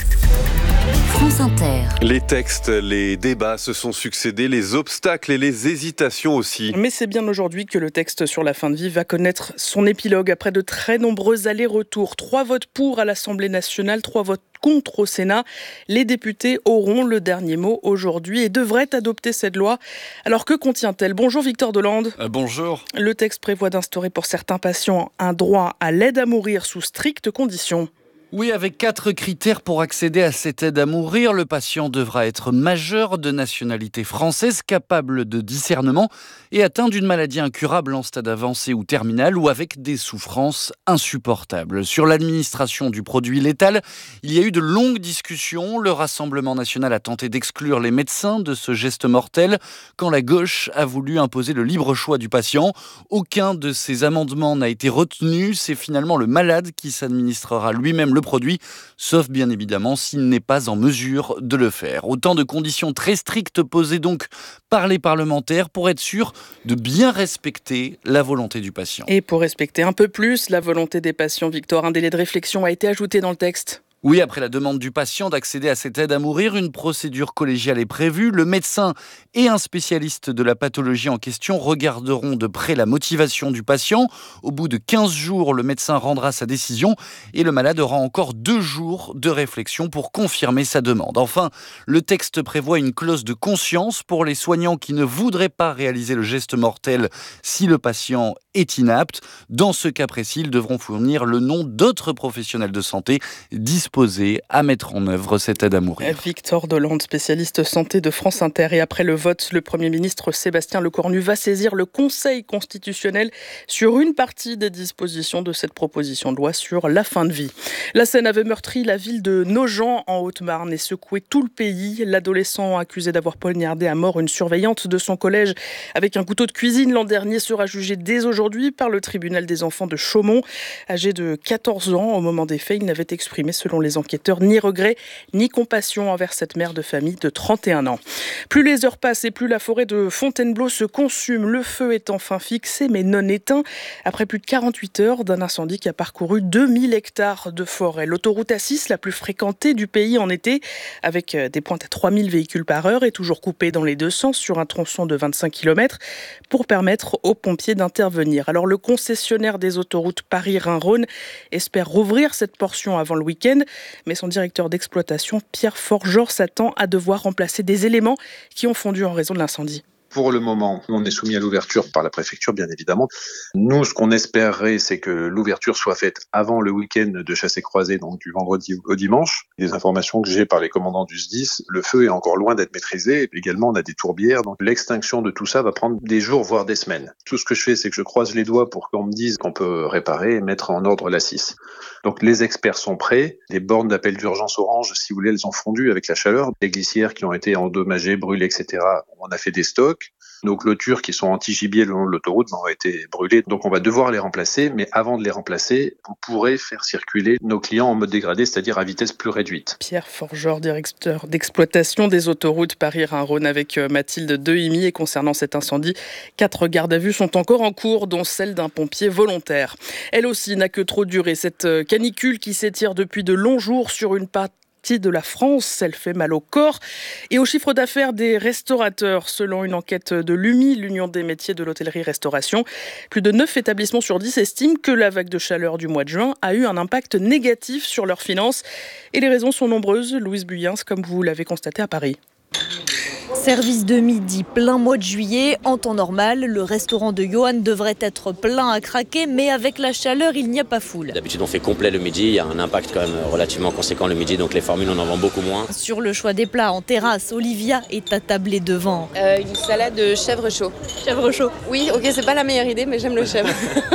France Inter. Les textes, les débats se sont succédés, les obstacles et les hésitations aussi. Mais c'est bien aujourd'hui que le texte sur la fin de vie va connaître son épilogue après de très nombreux allers-retours. Trois votes pour à l'Assemblée nationale, trois votes contre au Sénat. Les députés auront le dernier mot aujourd'hui et devraient adopter cette loi. Alors que contient-elle ? Bonjour Victor Delande. Euh, bonjour. Le texte prévoit d'instaurer pour certains patients un droit à l'aide à mourir sous strictes conditions. Oui, avec quatre critères pour accéder à cette aide à mourir. Le patient devra être majeur, de nationalité française, capable de discernement et atteint d'une maladie incurable en stade avancé ou terminal ou avec des souffrances insupportables. Sur l'administration du produit létal, il y a eu de longues discussions. Le Rassemblement national a tenté d'exclure les médecins de ce geste mortel quand la gauche a voulu imposer le libre choix du patient. Aucun de ces amendements n'a été retenu. C'est finalement le malade qui s'administrera lui-même le produit, sauf bien évidemment s'il n'est pas en mesure de le faire. Autant de conditions très strictes posées donc par les parlementaires pour être sûr de bien respecter la volonté du patient. Et pour respecter un peu plus la volonté des patients, Victor, un délai de réflexion a été ajouté dans le texte. Oui, après la demande du patient d'accéder à cette aide à mourir, une procédure collégiale est prévue. Le médecin et un spécialiste de la pathologie en question regarderont de près la motivation du patient. Au bout de quinze jours, le médecin rendra sa décision et le malade aura encore deux jours de réflexion pour confirmer sa demande. Enfin, le texte prévoit une clause de conscience pour les soignants qui ne voudraient pas réaliser le geste mortel si le patient est inapte. Dans ce cas précis, ils devront fournir le nom d'autres professionnels de santé disponibles disposés à mettre en œuvre cette aide à mourir. Victor Dolande, spécialiste santé de France Inter. Et après le vote, le Premier ministre Sébastien Lecornu va saisir le Conseil constitutionnel sur une partie des dispositions de cette proposition de loi sur la fin de vie. La scène avait meurtri la ville de Nogent en Haute-Marne et secoué tout le pays. L'adolescent accusé d'avoir poignardé à mort une surveillante de son collège avec un couteau de cuisine l'an dernier sera jugé dès aujourd'hui par le tribunal des enfants de Chaumont. Âgé de quatorze ans au moment des faits, il n'avait exprimé, selon les enquêteurs, ni regret ni compassion envers cette mère de famille de trente et un ans. Plus les heures passent et plus la forêt de Fontainebleau se consume. Le feu est enfin fixé mais non éteint après plus de quarante-huit heures d'un incendie qui a parcouru deux mille hectares de forêt. L'autoroute A six, la plus fréquentée du pays en été, avec des pointes à trois mille véhicules par heure, est toujours coupée dans les deux sens sur un tronçon de vingt-cinq kilomètres pour permettre aux pompiers d'intervenir. Alors le concessionnaire des autoroutes Paris-Rhin-Rhône espère rouvrir cette portion avant le week-end, mais son directeur d'exploitation, Pierre Forgeor, s'attend à devoir remplacer des éléments qui ont fondu en raison de l'incendie. Pour le moment, on est soumis à l'ouverture par la préfecture, bien évidemment. Nous, ce qu'on espérerait, c'est que l'ouverture soit faite avant le week-end de chassé-croisé, donc du vendredi au dimanche. Les informations que j'ai par les commandants du S D I S, le feu est encore loin d'être maîtrisé. Également, on a des tourbières, donc l'extinction de tout ça va prendre des jours, voire des semaines. Tout ce que je fais, c'est que je croise les doigts pour qu'on me dise qu'on peut réparer et mettre en ordre l'A six. Donc les experts sont prêts. Les bornes d'appel d'urgence orange, si vous voulez, elles ont fondu avec la chaleur. Les glissières qui ont été endommagées, brûlées, et cetera, on a fait des stocks. Nos clôtures qui sont anti-gibier le long de l'autoroute ont été brûlées. Donc on va devoir les remplacer, mais avant de les remplacer, on pourrait faire circuler nos clients en mode dégradé, c'est-à-dire à vitesse plus réduite. Pierre Forgeor, directeur d'exploitation des autoroutes Paris-Rhin-Rhône avec Mathilde Dehimi. Et concernant cet incendie, quatre gardes à vue sont encore en cours, dont celle d'un pompier volontaire. Elle aussi n'a que trop duré, cette canicule qui s'étire depuis de longs jours sur une partie de la France. Elle fait mal au corps et au chiffre d'affaires des restaurateurs. Selon une enquête de l'U M I, l'Union des métiers de l'hôtellerie-restauration, plus de neuf établissements sur dix estiment que la vague de chaleur du mois de juin a eu un impact négatif sur leurs finances. Et les raisons sont nombreuses. Louise Buyens, comme vous l'avez constaté à Paris. Service de midi, plein mois de juillet. En temps normal, le restaurant de Johan devrait être plein à craquer, mais avec la chaleur, il n'y a pas foule. D'habitude, on fait complet le midi. Il y a un impact quand même relativement conséquent le midi, donc les formules, on en vend beaucoup moins. Sur le choix des plats en terrasse, Olivia est attablée devant. Euh, une salade de chèvre chaud. Chèvre chaud. Oui, ok, c'est pas la meilleure idée, mais j'aime le chèvre.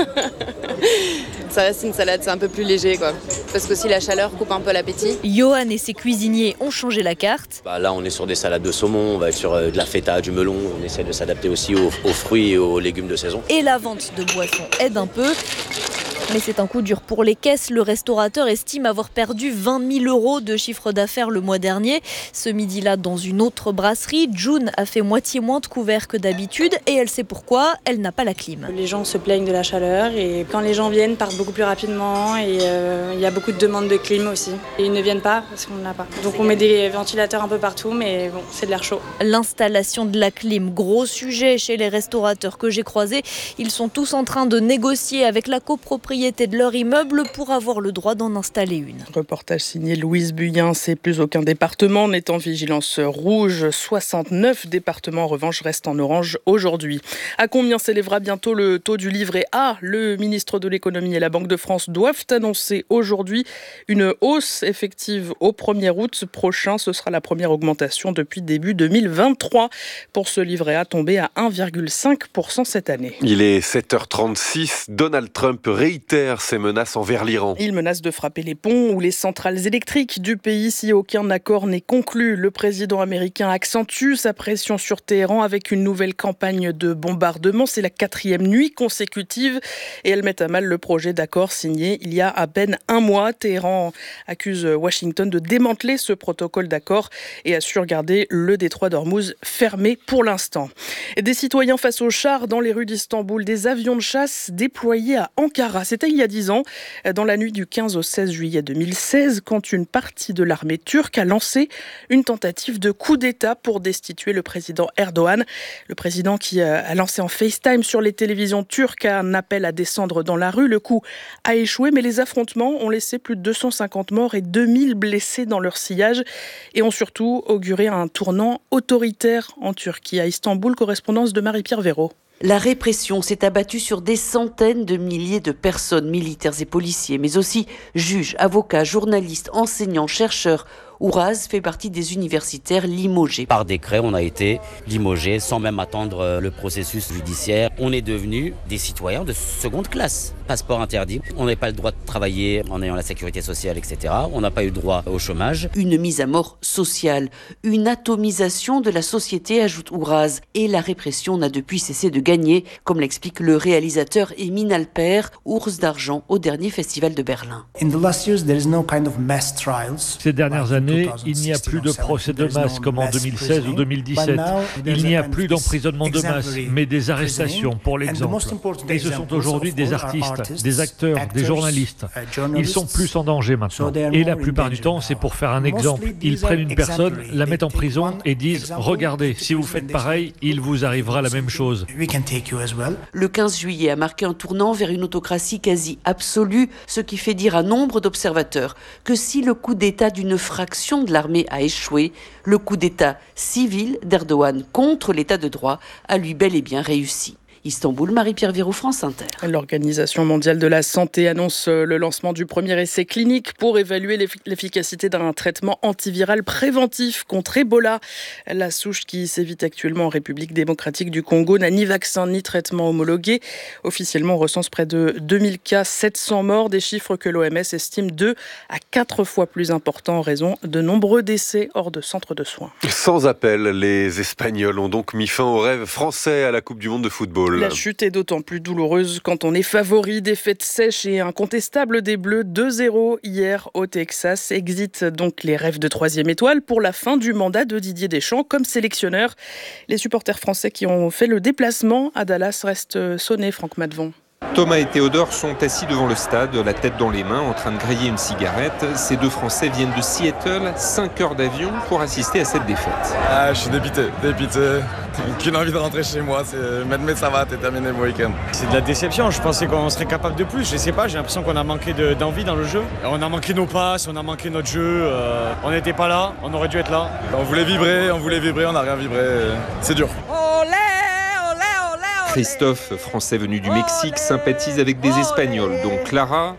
Ça reste une salade, c'est un peu plus léger, quoi. Parce que si la chaleur coupe un peu l'appétit. Johan et ses cuisiniers ont changé la carte. Bah là, on est sur des salades de saumon, on va être sur euh, de la feta, du melon. On essaie de s'adapter aussi aux, aux fruits et aux légumes de saison. Et la vente de boissons aide un peu. Mais c'est un coup dur pour les caisses. Le restaurateur estime avoir perdu vingt mille euros de chiffre d'affaires le mois dernier. Ce midi-là, dans une autre brasserie, June a fait moitié moins de couverts que d'habitude et elle sait pourquoi, elle n'a pas la clim. Les gens se plaignent de la chaleur et quand les gens viennent, partent beaucoup plus rapidement et euh, il y a beaucoup de demandes de clim aussi. Et ils ne viennent pas parce qu'on n'en a pas. Donc on met des ventilateurs un peu partout, mais bon, c'est de l'air chaud. L'installation de la clim, gros sujet chez les restaurateurs que j'ai croisés. Ils sont tous en train de négocier avec la copropriété de leur immeuble pour avoir le droit d'en installer une. Reportage signé Louise Buyens. Et plus aucun département n'est en vigilance rouge. soixante-neuf départements en revanche restent en orange aujourd'hui. À combien s'élèvera bientôt le taux du livret A ? Le ministre de l'économie et la Banque de France doivent annoncer aujourd'hui une hausse effective au premier août prochain. Ce sera la première augmentation depuis début deux mille vingt-trois pour ce livret A tombé à un virgule cinq pour cent cette année. Il est sept heures trente-six. Donald Trump réitère ses menaces envers l'Iran. Il menace de frapper les ponts ou les centrales électriques du pays si aucun accord n'est conclu. Le président américain accentue sa pression sur Téhéran avec une nouvelle campagne de bombardement. C'est la quatrième nuit consécutive et elle met à mal le projet d'accord signé il y a à peine un mois. Téhéran accuse Washington de démanteler ce protocole d'accord et assure garder le détroit d'Ormuz fermé pour l'instant. Des citoyens face aux chars dans les rues d'Istanbul, des avions de chasse déployés à Ankara. C'était il y a dix ans, dans la nuit du quinze au seize juillet deux mille seize, quand une partie de l'armée turque a lancé une tentative de coup d'État pour destituer le président Erdogan. Le président qui a lancé en FaceTime sur les télévisions turques un appel à descendre dans la rue. Le coup a échoué, mais les affrontements ont laissé plus de deux cent cinquante morts et deux mille blessés dans leur sillage et ont surtout auguré un tournant autoritaire en Turquie. À Istanbul, correspondance de Marie-Pierre Véraud. La répression s'est abattue sur des centaines de milliers de personnes, militaires et policiers, mais aussi juges, avocats, journalistes, enseignants, chercheurs. Ouraz fait partie des universitaires limogés. Par décret, on a été limogés sans même attendre le processus judiciaire. On est devenus des citoyens de seconde classe. Passeport interdit, on n'avait pas le droit de travailler en ayant la sécurité sociale, et cetera. On n'a pas eu droit au chômage. Une mise à mort sociale, une atomisation de la société, ajoute Ouraz. Et la répression n'a depuis cessé de gagner, comme l'explique le réalisateur Emin Alper, ours d'argent au dernier festival de Berlin. Ces dernières années, il n'y a plus de procès de masse comme en deux mille seize ou deux mille dix-sept. Il n'y a plus d'emprisonnement de masse, mais des arrestations, pour l'exemple. Et ce sont aujourd'hui des artistes, des acteurs, des journalistes. Ils sont plus en danger maintenant. Et la plupart du temps, c'est pour faire un exemple. Ils prennent une personne, la mettent en prison et disent « Regardez, si vous faites pareil, il vous arrivera la même chose ». Le quinze juillet a marqué un tournant vers une autocratie quasi absolue, ce qui fait dire à nombre d'observateurs que si le coup d'État d'une fraction de l'armée a échoué, le coup d'État civil d'Erdogan contre l'État de droit a lui bel et bien réussi. Istanbul, Marie-Pierre Virou, France Inter. L'Organisation mondiale de la santé annonce le lancement du premier essai clinique pour évaluer l'efficacité d'un traitement antiviral préventif contre Ebola. La souche qui sévit actuellement en République démocratique du Congo n'a ni vaccin ni traitement homologué. Officiellement, on recense près de deux mille cas, sept cents morts, des chiffres que l'O M S estime deux à quatre fois plus importants en raison de nombreux décès hors de centres de soins. Sans appel, les Espagnols ont donc mis fin au rêve français à la Coupe du Monde de football. La chute est d'autant plus douloureuse quand on est favori. Défaite sèche et incontestable des Bleus deux zéro hier au Texas. Exit donc les rêves de troisième étoile pour la fin du mandat de Didier Deschamps comme sélectionneur. Les supporters français qui ont fait le déplacement à Dallas restent sonnés, Franck Madvon. Thomas et Théodore sont assis devant le stade, la tête dans les mains, en train de griller une cigarette. Ces deux Français viennent de Seattle, cinq heures d'avion pour assister à cette défaite. Ah, je suis dépité, dépité. Qu'une envie de rentrer chez moi, c'est mais ça va, t'es terminé le week-end. C'est de la déception, je pensais qu'on serait capable de plus, je sais pas, j'ai l'impression qu'on a manqué de, d'envie dans le jeu. On a manqué nos passes, on a manqué notre jeu, euh, on n'était pas là, on aurait dû être là. On voulait vibrer, on voulait vibrer, on n'a rien vibré, c'est dur. Olé! Christophe, français venu du Mexique, sympathise avec des Espagnols, dont Clara,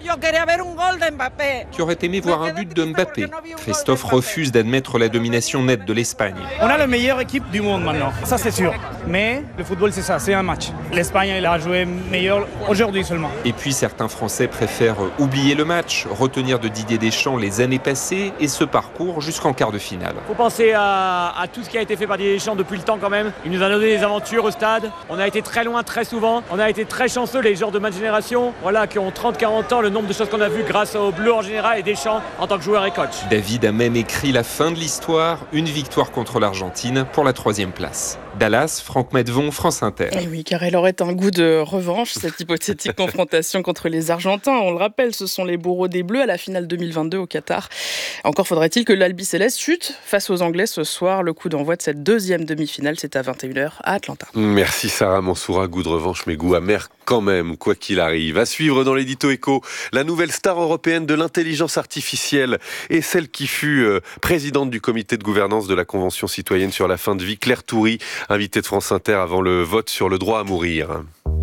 qui aurait aimé voir un but de Mbappé. Christophe refuse d'admettre la domination nette de l'Espagne. On a la meilleure équipe du monde maintenant, ça c'est sûr. Mais le football c'est ça, c'est un match. L'Espagne elle a joué meilleur aujourd'hui seulement. Et puis certains Français préfèrent oublier le match, retenir de Didier Deschamps les années passées et ce parcours jusqu'en quart de finale. Il faut penser à, à tout ce qui a été fait par Didier Deschamps depuis le temps quand même. Il nous a donné des aventures au stade, on a été très loin très souvent. On a été très chanceux, les joueurs de ma génération, voilà, qui ont trente quarante ans, le nombre de choses qu'on a vues grâce aux Bleus en général et Deschamps en tant que joueur et coach. David a même écrit la fin de l'histoire, une victoire contre l'Argentine pour la troisième place. Dallas, Franck Medvon, France Inter. Et oui, car elle aurait un goût de revanche, cette hypothétique confrontation contre les Argentins. On le rappelle, ce sont les bourreaux des Bleus à la finale deux mille vingt-deux au Qatar. Encore faudrait-il que l'Albi Céleste chute face aux Anglais ce soir. Le coup d'envoi de cette deuxième demi-finale, c'est à vingt et une heures à Atlanta. Merci Sarah Mansoura, goût de revanche mais goût amer quand même, quoi qu'il arrive. À suivre dans l'édito Écho, la nouvelle star européenne de l'intelligence artificielle et celle qui fut euh, présidente du comité de gouvernance de la Convention citoyenne sur la fin de vie, Claire Toury, invitée de France Inter avant le vote sur le droit à mourir.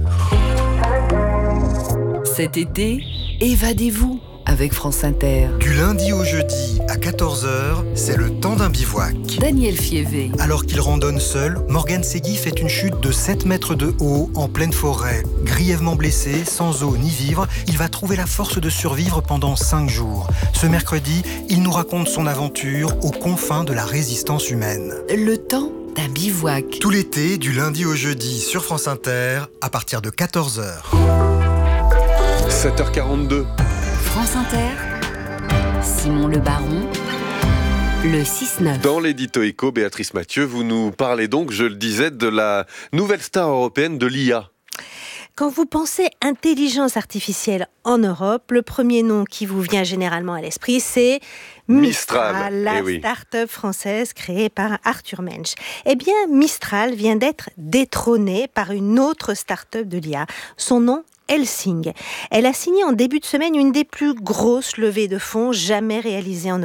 Cet été, évadez-vous avec France Inter. Du lundi au jeudi à quatorze heures, c'est le temps d'un bivouac. Daniel Fievé. Alors qu'il randonne seul, Morgan Segui fait une chute de sept mètres de haut en pleine forêt. Grièvement blessé, sans eau ni vivre, il va trouver la force de survivre pendant cinq jours. Ce mercredi, il nous raconte son aventure aux confins de la résistance humaine. Le temps d'un bivouac. Tout l'été, du lundi au jeudi sur France Inter, à partir de quatorze heures. sept heures quarante-deux. France Inter, Simon Le Baron, le six neuf. Dans l'édito Écho, Béatrice Mathieu, vous nous parlez donc, je le disais, de la nouvelle star européenne de l'I A. Quand vous pensez intelligence artificielle en Europe, le premier nom qui vous vient généralement à l'esprit, c'est Mistral, Mistral la eh oui. start-up française créée par Arthur Mensch. Eh bien, Mistral vient d'être détrônée par une autre start-up de l'I A. Son nom, Helsing. Elle a signé en début de semaine une des plus grosses levées de fonds jamais réalisées en Europe.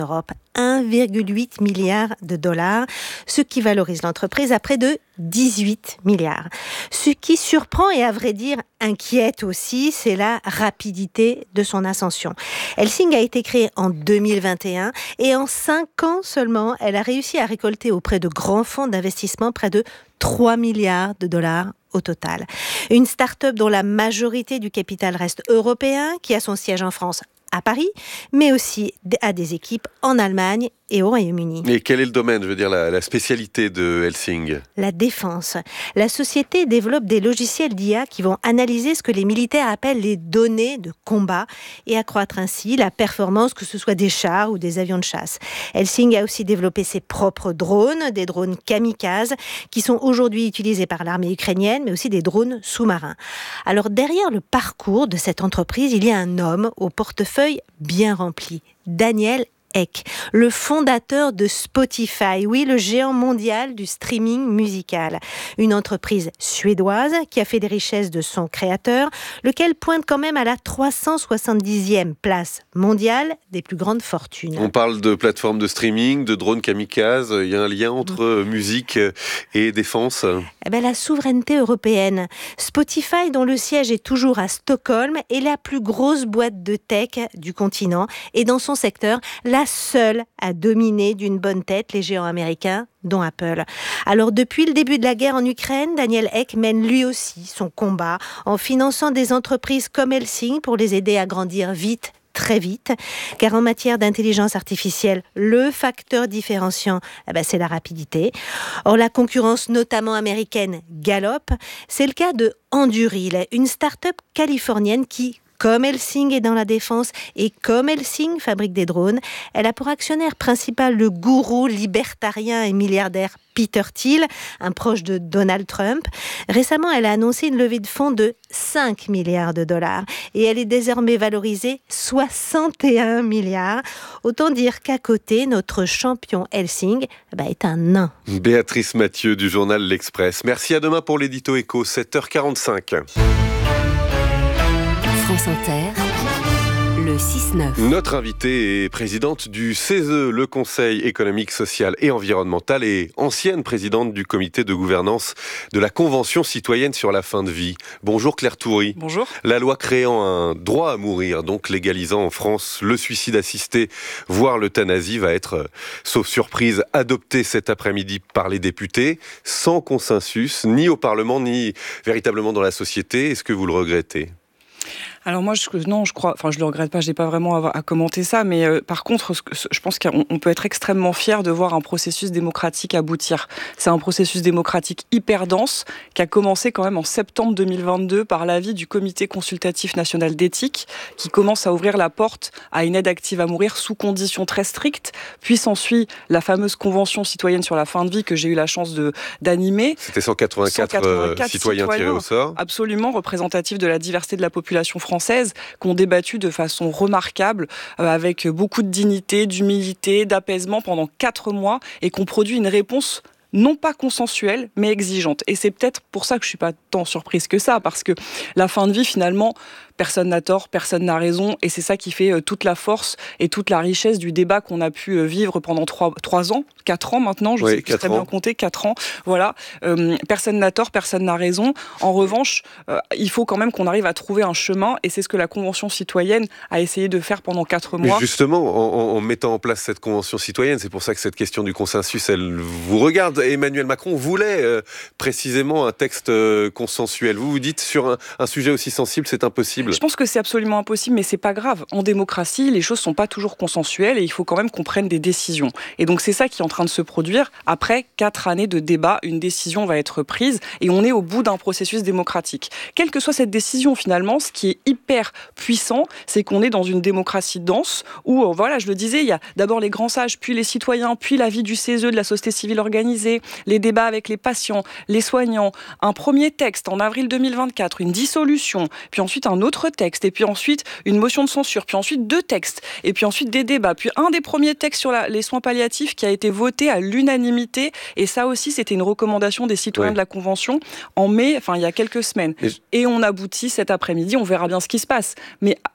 un virgule huit milliard de dollars, ce qui valorise l'entreprise à près de dix-huit milliards. Ce qui surprend et à vrai dire inquiète aussi, c'est la rapidité de son ascension. Helsing a été créée en deux mille vingt et un et en cinq ans seulement, elle a réussi à récolter auprès de grands fonds d'investissement près de trois milliards de dollars au total. Une start-up dont la majorité du capital reste européen, qui a son siège en France à Paris, mais aussi à des équipes en Allemagne et au Royaume-Uni. Et quel est le domaine, je veux dire, la, la spécialité de Helsing ? La défense. La société développe des logiciels d'I A qui vont analyser ce que les militaires appellent les données de combat et accroître ainsi la performance, que ce soit des chars ou des avions de chasse. Helsing a aussi développé ses propres drones, des drones kamikazes, qui sont aujourd'hui utilisés par l'armée ukrainienne, mais aussi des drones sous-marins. Alors derrière le parcours de cette entreprise, il y a un homme au portefeuille bien rempli, Daniel Ek, le fondateur de Spotify, oui, le géant mondial du streaming musical. Une entreprise suédoise qui a fait des richesses de son créateur, lequel pointe quand même à la trois cent soixante-dixième place mondiale des plus grandes fortunes. On parle de plateformes de streaming, de drones kamikazes. Il y a un lien entre mmh. musique et défense. Eh ben, la souveraineté européenne. Spotify, dont le siège est toujours à Stockholm, est la plus grosse boîte de tech du continent. Et dans son secteur, la seule à dominer d'une bonne tête les géants américains, dont Apple. Alors depuis le début de la guerre en Ukraine, Daniel Ek mène lui aussi son combat en finançant des entreprises comme Helsing pour les aider à grandir vite, très vite, car en matière d'intelligence artificielle, le facteur différenciant, eh ben, c'est la rapidité. Or, la concurrence, notamment américaine, galope. C'est le cas de Anduril, une start-up californienne qui, comme Helsing est dans la défense et comme Helsing fabrique des drones, elle a pour actionnaire principal le gourou libertarien et milliardaire Peter Thiel, un proche de Donald Trump. Récemment, elle a annoncé une levée de fonds de cinq milliards de dollars et elle est désormais valorisée soixante et un milliards. Autant dire qu'à côté, notre champion Helsing bah, est un nain. Béatrice Mathieu du journal L'Express. Merci, à demain pour l'édito Écho, sept heures quarante-cinq. France Inter, le six neuf. Notre invitée est présidente du C E S E, le Conseil économique, social et environnemental, et ancienne présidente du comité de gouvernance de la Convention citoyenne sur la fin de vie. Bonjour Claire Toury. Bonjour. La loi créant un droit à mourir, donc légalisant en France le suicide assisté, voire l'euthanasie, va être, sauf surprise, adoptée cet après-midi par les députés, sans consensus, ni au Parlement, ni véritablement dans la société. Est-ce que vous le regrettez ? Alors moi, je, non, je crois, enfin, je le regrette pas, je n'ai pas vraiment à, à commenter ça, mais euh, par contre, ce, ce, je pense qu'on on peut être extrêmement fier de voir un processus démocratique aboutir. C'est un processus démocratique hyper dense qui a commencé quand même en septembre deux mille vingt-deux par l'avis du Comité consultatif national d'éthique, qui commence à ouvrir la porte à une aide active à mourir sous conditions très strictes. Puis s'ensuit la fameuse Convention citoyenne sur la fin de vie que j'ai eu la chance de d'animer. C'était cent quatre-vingt-quatre, cent quatre-vingt-quatre citoyens, citoyens tirés au sort. Absolument représentatifs de la diversité de la population française. françaises qui ont débattu de façon remarquable, euh, avec beaucoup de dignité, d'humilité, d'apaisement pendant quatre mois et qui ont produit une réponse non pas consensuelle, mais exigeante. Et c'est peut-être pour ça que je ne suis pas tant surprise que ça, parce que la fin de vie, finalement, personne n'a tort, personne n'a raison, et c'est ça qui fait euh, toute la force et toute la richesse du débat qu'on a pu euh, vivre pendant trois, trois ans, quatre ans maintenant, je oui, sais plus très bien compter, quatre ans, voilà. Euh, personne n'a tort, personne n'a raison. En revanche, euh, il faut quand même qu'on arrive à trouver un chemin, et c'est ce que la Convention citoyenne a essayé de faire pendant quatre mois. Mais justement, en, en mettant en place cette Convention citoyenne, c'est pour ça que cette question du consensus, elle vous regarde. Emmanuel Macron voulait euh, précisément un texte euh, consensuel. Vous vous dites, sur un, un sujet aussi sensible, c'est impossible. Je pense que c'est absolument impossible, mais c'est pas grave. En démocratie, les choses sont pas toujours consensuelles et il faut quand même qu'on prenne des décisions. Et donc c'est ça qui est en train de se produire. Après quatre années de débat, une décision va être prise et on est au bout d'un processus démocratique. Quelle que soit cette décision, finalement, ce qui est hyper puissant, c'est qu'on est dans une démocratie dense où, voilà, je le disais, il y a d'abord les grands sages, puis les citoyens, puis l'avis du C E S E, de la société civile organisée, les débats avec les patients, les soignants, un premier texte en avril deux mille vingt-quatre, une dissolution, puis ensuite un autre texte, et puis ensuite une motion de censure, puis ensuite deux textes, et puis ensuite des débats, puis un des premiers textes sur la, les soins palliatifs qui a été voté à l'unanimité, et ça aussi c'était une recommandation des citoyens oui. de la Convention en mai, enfin il y a quelques semaines. Et, et on aboutit cet après-midi, on verra bien ce qui se passe. Mais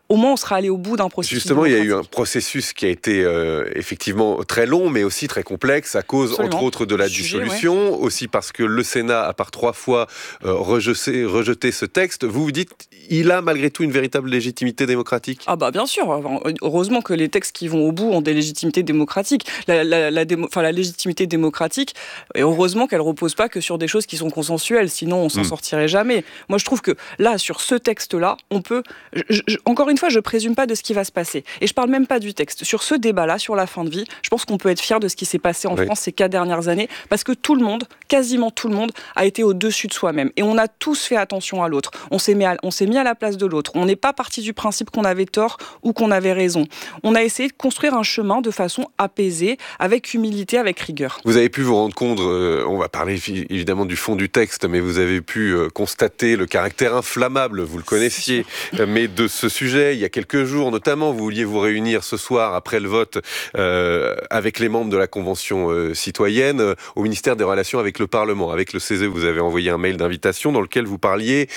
au moins on sera allé au bout d'un processus. Justement, il y a eu un processus qui a été euh, effectivement très long, mais aussi très complexe, à cause, Absolument. entre autres, de la Sujet, dissolution, ouais. aussi parce que le Sénat a par trois fois euh, rejeté, rejeté ce texte. Vous vous dites, il a malgré tout une véritable légitimité démocratique ? Ah bah bien sûr, heureusement que les textes qui vont au bout ont des légitimités démocratiques. La, la, la, démo, enfin, la légitimité démocratique, et heureusement qu'elle ne repose pas que sur des choses qui sont consensuelles, sinon on s'en mmh. sortirait jamais. Moi je trouve que là, sur ce texte-là, on peut... Je, je, encore une fois, je ne présume pas de ce qui va se passer. Et je ne parle même pas du texte. Sur ce débat-là, sur la fin de vie, je pense qu'on peut être fier de ce qui s'est passé en oui. France ces quatre dernières années, parce que tout le monde, quasiment tout le monde, a été au-dessus de soi-même. Et on a tous fait attention à l'autre. On s'est mis à, on s'est mis à la place de l'autre. On n'est pas parti du principe qu'on avait tort ou qu'on avait raison. On a essayé de construire un chemin de façon apaisée, avec humilité, avec rigueur. Vous avez pu vous rendre compte, euh, on va parler évidemment du fond du texte, mais vous avez pu euh, constater le caractère inflammable, vous le connaissiez, mais de ce sujet, il y a quelques jours notamment, vous vouliez vous réunir ce soir après le vote euh, avec les membres de la Convention euh, citoyenne euh, au ministère des Relations avec le Parlement. Avec le C E S E, vous avez envoyé un mail d'invitation dans lequel vous parliez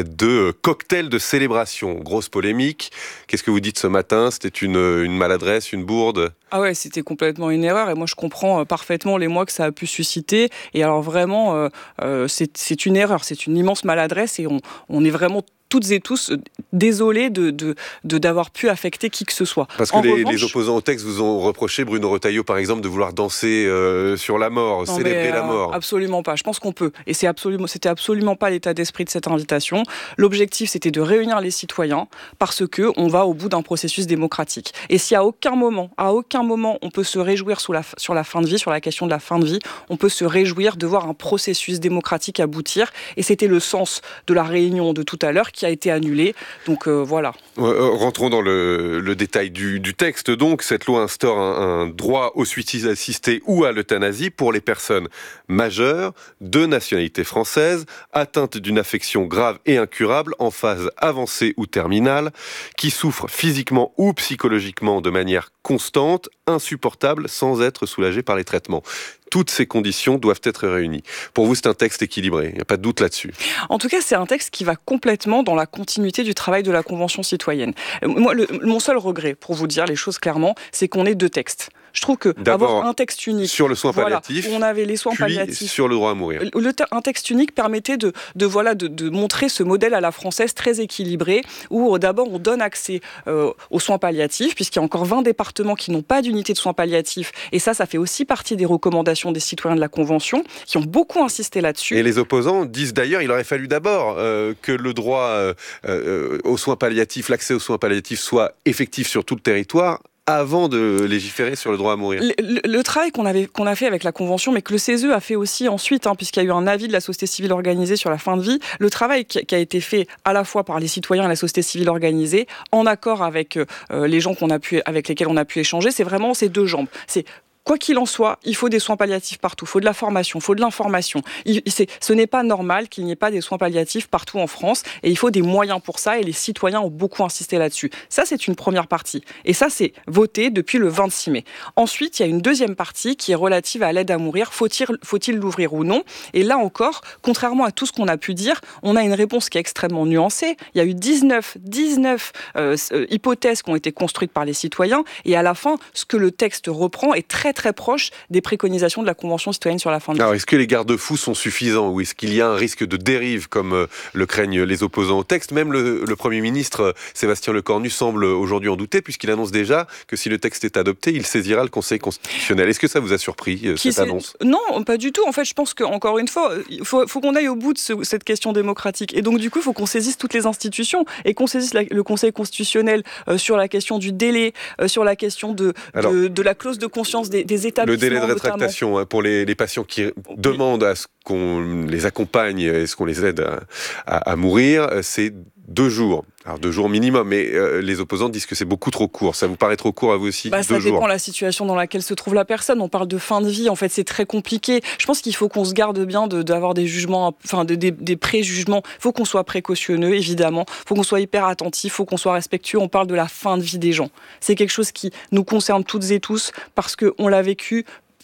de cocktail de célébration. Grosse polémique. Qu'est-ce que vous dites ce matin ? C'était une, une maladresse, une bourde ? Ah ouais, c'était complètement une erreur et moi je comprends parfaitement l'émoi que ça a pu susciter. Et alors vraiment, euh, euh, c'est, c'est une erreur, c'est une immense maladresse et on, on est vraiment toutes et tous désolés de, de, de, d'avoir pu affecter qui que ce soit. Parce que les, revanche, les opposants au texte vous ont reproché, Bruno Retailleau par exemple, de vouloir danser euh, sur la mort, non, célébrer mais, la mort. Euh, absolument pas, je pense qu'on peut. Et c'est absolument, c'était absolument pas l'état d'esprit de cette invitation. L'objectif c'était de réunir les citoyens parce qu'on va au bout d'un processus démocratique. Et si à aucun moment, à aucun moment on peut se réjouir sous la, sur la fin de vie, sur la question de la fin de vie, on peut se réjouir de voir un processus démocratique aboutir. Et c'était le sens de la réunion de tout à l'heure qui a été annulé. Donc euh, voilà. Euh, rentrons dans le, le détail du, du texte. Donc, cette loi instaure un, un droit au suicide assisté ou à l'euthanasie pour les personnes majeures, de nationalité française, atteintes d'une affection grave et incurable en phase avancée ou terminale, qui souffrent physiquement ou psychologiquement de manière constante, insupportable, sans être soulagées par les traitements. Toutes ces conditions doivent être réunies. Pour vous, c'est un texte équilibré, il n'y a pas de doute là-dessus. En tout cas, c'est un texte qui va complètement dans la continuité du travail de la Convention citoyenne. Moi, le, mon seul regret, pour vous dire les choses clairement, c'est qu'on ait deux textes. Je trouve que D'abord, avoir un texte unique sur le soin palliatif, voilà, on avait les soins puis palliatifs, sur le droit à mourir. Le, un texte unique permettait de, de voilà de, de montrer ce modèle à la française très équilibré, où d'abord on donne accès euh, aux soins palliatifs, puisqu'il y a encore vingt départements qui n'ont pas d'unité de soins palliatifs, et ça, ça fait aussi partie des recommandations des citoyens de la Convention, qui ont beaucoup insisté là-dessus. Et les opposants disent d'ailleurs, il aurait fallu d'abord euh, que le droit euh, euh, aux soins palliatifs, l'accès aux soins palliatifs soit effectif sur tout le territoire, avant de légiférer sur le droit à mourir. Le, le, le travail qu'on, avait, qu'on a fait avec la Convention, mais que le C E S E a fait aussi ensuite, hein, puisqu'il y a eu un avis de la société civile organisée sur la fin de vie, le travail qui, qui a été fait à la fois par les citoyens et la société civile organisée, en accord avec euh, les gens qu'on a pu, avec lesquels on a pu échanger, c'est vraiment ces deux jambes. C'est quoi qu'il en soit, il faut des soins palliatifs partout, il faut de la formation, il faut de l'information. Il, c'est, ce n'est pas normal qu'il n'y ait pas des soins palliatifs partout en France et il faut des moyens pour ça et les citoyens ont beaucoup insisté là-dessus. Ça, c'est une première partie. Et ça, c'est voté depuis le vingt-six mai. Ensuite, il y a une deuxième partie qui est relative à l'aide à mourir. Faut-il, faut-il l'ouvrir ou non ? Et là encore, contrairement à tout ce qu'on a pu dire, on a une réponse qui est extrêmement nuancée. Il y a eu dix-neuf, dix-neuf euh, hypothèses qui ont été construites par les citoyens et à la fin, ce que le texte reprend est très très proche des préconisations de la Convention citoyenne sur la fin de vie. Alors, est-ce que les garde-fous sont suffisants ou est-ce qu'il y a un risque de dérive comme euh, le craignent les opposants au texte ? Même le, le Premier ministre euh, Sébastien Lecornu semble aujourd'hui en douter puisqu'il annonce déjà que si le texte est adopté, il saisira le Conseil constitutionnel. Est-ce que ça vous a surpris, euh, cette annonce ? Non, pas du tout. En fait, je pense qu'encore une fois, il faut, faut qu'on aille au bout de ce, cette question démocratique. Et donc, du coup, il faut qu'on saisisse toutes les institutions et qu'on saisisse la, le Conseil constitutionnel euh, sur la question du délai, euh, sur la question de, Alors, de, de la clause de conscience des, des établissements. Le délai de rétractation hein, pour les, les patients qui demandent à ce qu'on les accompagne et ce qu'on les aide à, à, à mourir, c'est deux jours. Alors deux jours minimum, mais euh, les opposants disent que c'est beaucoup trop court. Ça vous paraît trop court à vous aussi ? bah, deux Ça jours. dépend de la situation dans laquelle se trouve la personne. On parle de fin de vie, en fait c'est très compliqué. Je pense qu'il faut qu'on se garde bien de, d'avoir des jugements, enfin de, des, des préjugements. Il faut qu'on soit précautionneux, évidemment. Il faut qu'on soit hyper attentif, il faut qu'on soit respectueux. On parle de la fin de vie des gens. C'est quelque chose qui nous concerne toutes et tous parce qu'on l'a vécu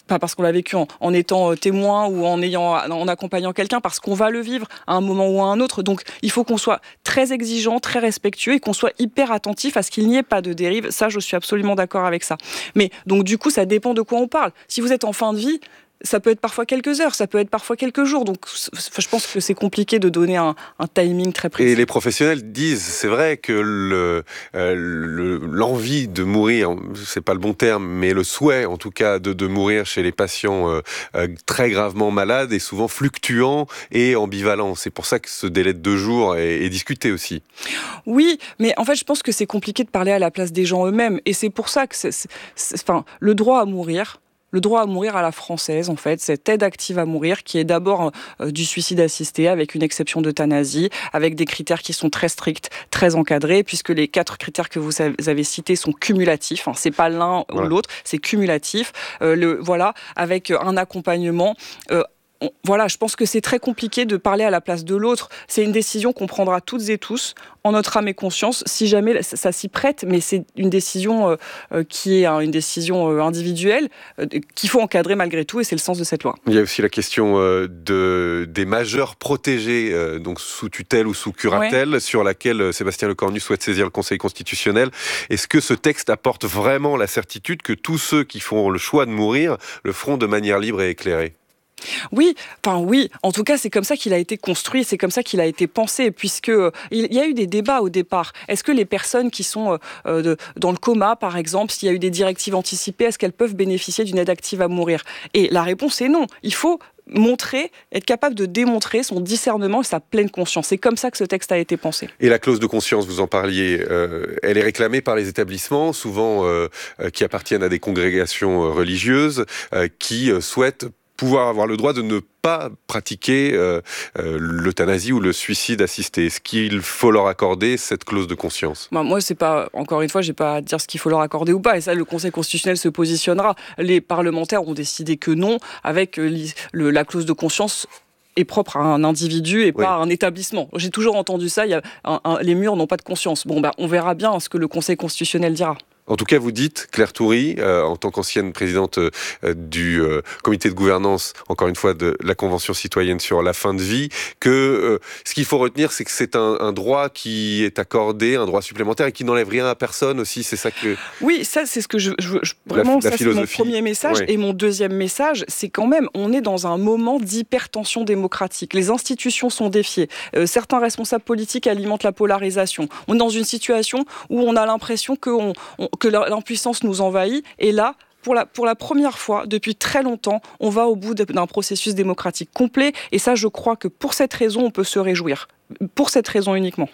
pas parce qu'on l'a vécu en, en étant témoin ou en, ayant, en accompagnant quelqu'un, parce qu'on va le vivre à un moment ou à un autre. Donc il faut qu'on soit très exigeant, très respectueux et qu'on soit hyper attentif à ce qu'il n'y ait pas de dérive. Ça, je suis absolument d'accord avec ça. Mais donc du coup, ça dépend de quoi on parle. Si vous êtes en fin de vie, ça peut être parfois quelques heures, ça peut être parfois quelques jours. Donc, je pense que c'est compliqué de donner un, un timing très précis. Et les professionnels disent, c'est vrai que le, euh, le, l'envie de mourir, c'est pas le bon terme, mais le souhait, en tout cas, de, de mourir chez les patients euh, euh, très gravement malades est souvent fluctuant et ambivalent. C'est pour ça que ce délai de deux jours est, est discuté aussi. Oui, mais en fait, je pense que c'est compliqué de parler à la place des gens eux-mêmes. Et c'est pour ça que c'est, c'est, c'est, enfin, le droit à mourir, Le droit à mourir à la française, en fait, cette aide active à mourir qui est d'abord euh, du suicide assisté avec une exception d'euthanasie, avec des critères qui sont très stricts, très encadrés, puisque les quatre critères que vous avez cités sont cumulatifs. Hein, c'est pas l'un voilà. ou l'autre, c'est cumulatif. Euh, le, voilà, avec un accompagnement. Euh, On, voilà, je pense que c'est très compliqué de parler à la place de l'autre. C'est une décision qu'on prendra toutes et tous, en notre âme et conscience, si jamais ça, ça s'y prête, mais c'est une décision euh, qui est hein, une décision euh, individuelle, euh, qu'il faut encadrer malgré tout, et c'est le sens de cette loi. Il y a aussi la question euh, de, des majeurs protégés, euh, donc sous tutelle ou sous curatelle, ouais. sur laquelle euh, Sébastien Lecornu souhaite saisir le Conseil constitutionnel. Est-ce que ce texte apporte vraiment la certitude que tous ceux qui font le choix de mourir le feront de manière libre et éclairée ? Oui, enfin oui, en tout cas c'est comme ça qu'il a été construit, c'est comme ça qu'il a été pensé, puisque euh, il y a eu des débats au départ. Est-ce que les personnes qui sont euh, de, dans le coma, par exemple, s'il y a eu des directives anticipées, est-ce qu'elles peuvent bénéficier d'une aide active à mourir ? Et la réponse est non. Il faut montrer, être capable de démontrer son discernement et sa pleine conscience. C'est comme ça que ce texte a été pensé. Et la clause de conscience, vous en parliez, euh, elle est réclamée par les établissements, souvent euh, euh, qui appartiennent à des congrégations religieuses, euh, qui euh, souhaitent pouvoir avoir le droit de ne pas pratiquer euh, euh, l'euthanasie ou le suicide assisté. Est-ce qu'il faut leur accorder cette clause de conscience ? Ben, moi, c'est pas, encore une fois, j'ai pas à dire ce qu'il faut leur accorder ou pas. Et ça, le Conseil constitutionnel se positionnera. Les parlementaires ont décidé que non, avec euh, le, la clause de conscience est propre à un individu et pas oui. à un établissement. J'ai toujours entendu ça, il y a un, un, les murs n'ont pas de conscience. Bon, ben, on verra bien ce que le Conseil constitutionnel dira. En tout cas, vous dites, Claire Toury, euh, en tant qu'ancienne présidente euh, du euh, comité de gouvernance, encore une fois, de la Convention citoyenne sur la fin de vie, que euh, ce qu'il faut retenir, c'est que c'est un, un droit qui est accordé, un droit supplémentaire et qui n'enlève rien à personne aussi, c'est ça que... Oui, ça, c'est ce que je... je, je vraiment, la, la ça, c'est mon premier message. Oui. Et mon deuxième message, c'est quand même, on est dans un moment d'hypertension démocratique. Les institutions sont défiées. Euh, certains responsables politiques alimentent la polarisation. On est dans une situation où on a l'impression qu'on... On, que l'impuissance nous envahit, et là, pour la, pour la première fois, depuis très longtemps, on va au bout d'un processus démocratique complet, et ça, je crois que pour cette raison, on peut se réjouir. Pour cette raison uniquement.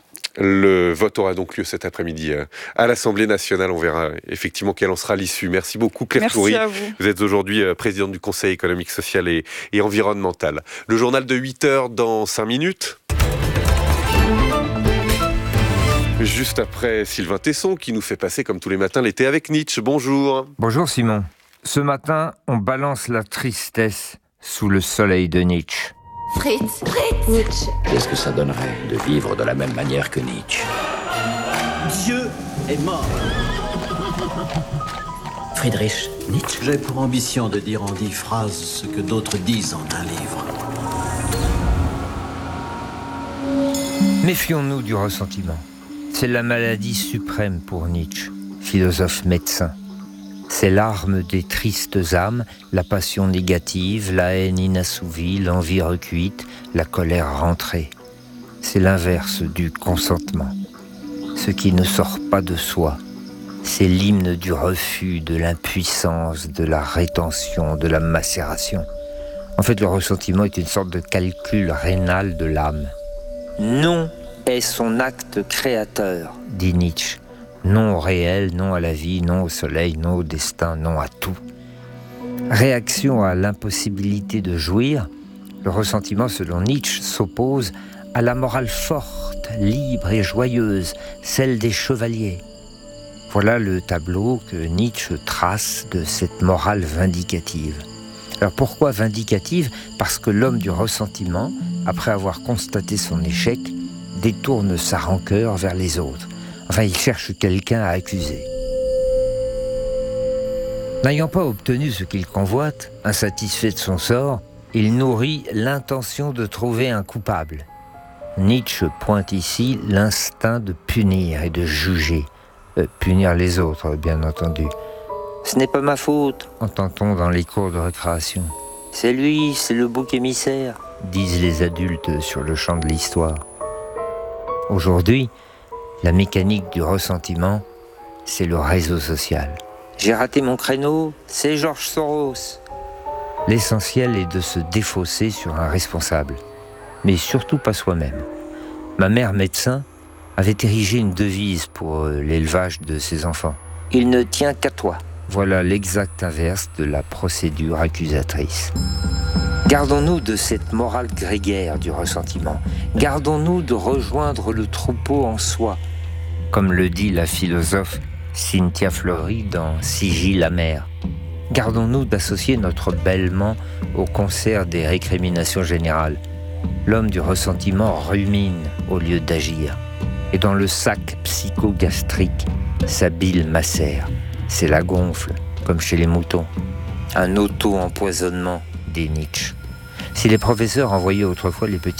Le vote aura donc lieu cet après-midi à l'Assemblée nationale. On verra effectivement quelle en sera l'issue. Merci beaucoup, Claire Merci Toury. À vous. Vous êtes aujourd'hui présidente du Conseil économique, social et, et environnemental. Le journal de huit heures dans cinq minutes. Juste après Sylvain Tesson qui nous fait passer comme tous les matins l'été avec Nietzsche. Bonjour. Bonjour Simon. Ce matin, on balance la tristesse sous le soleil de Nietzsche. Fritz, Fritz. Nietzsche. Qu'est-ce que ça donnerait de vivre de la même manière que Nietzsche ? Dieu est mort. Friedrich Nietzsche. J'ai pour ambition de dire en dix phrases ce que d'autres disent en un livre. Méfions-nous du ressentiment. C'est la maladie suprême pour Nietzsche, philosophe médecin. C'est l'arme des tristes âmes, la passion négative, la haine inassouvie, l'envie recuite, la colère rentrée. C'est l'inverse du consentement. Ce qui ne sort pas de soi, c'est l'hymne du refus, de l'impuissance, de la rétention, de la macération. En fait, le ressentiment est une sorte de calcul rénal de l'âme. Non est son acte créateur, dit Nietzsche. Non au réel, non à la vie, non au soleil, non au destin, non à tout. Réaction à l'impossibilité de jouir, le ressentiment, selon Nietzsche, s'oppose à la morale forte, libre et joyeuse, celle des chevaliers. Voilà le tableau que Nietzsche trace de cette morale vindicative. Alors pourquoi vindicative ? Parce que l'homme du ressentiment, après avoir constaté son échec, détourne sa rancœur vers les autres. Enfin, il cherche quelqu'un à accuser. N'ayant pas obtenu ce qu'il convoite, insatisfait de son sort, il nourrit l'intention de trouver un coupable. Nietzsche pointe ici l'instinct de punir et de juger. Euh, punir les autres, bien entendu. « Ce n'est pas ma faute », entend-on dans les cours de récréation. « C'est lui, c'est le bouc émissaire », disent les adultes sur le champ de l'histoire. Aujourd'hui, la mécanique du ressentiment, c'est le réseau social. « J'ai raté mon créneau, c'est George Soros ». L'essentiel est de se défausser sur un responsable, mais surtout pas soi-même. Ma mère, médecin, avait érigé une devise pour l'élevage de ses enfants. « Il ne tient qu'à toi ». Voilà l'exact inverse de la procédure accusatrice. Gardons-nous de cette morale grégaire du ressentiment. Gardons-nous de rejoindre le troupeau en soi, comme le dit la philosophe Cynthia Fleury dans Sigil amer. Gardons-nous d'associer notre bêlement au concert des récriminations générales. L'homme du ressentiment rumine au lieu d'agir. Et dans le sac psychogastrique, sa bile macère. C'est la gonfle, comme chez les moutons. Un auto-empoisonnement, dit Nietzsche. Si les professeurs envoyaient autrefois les petits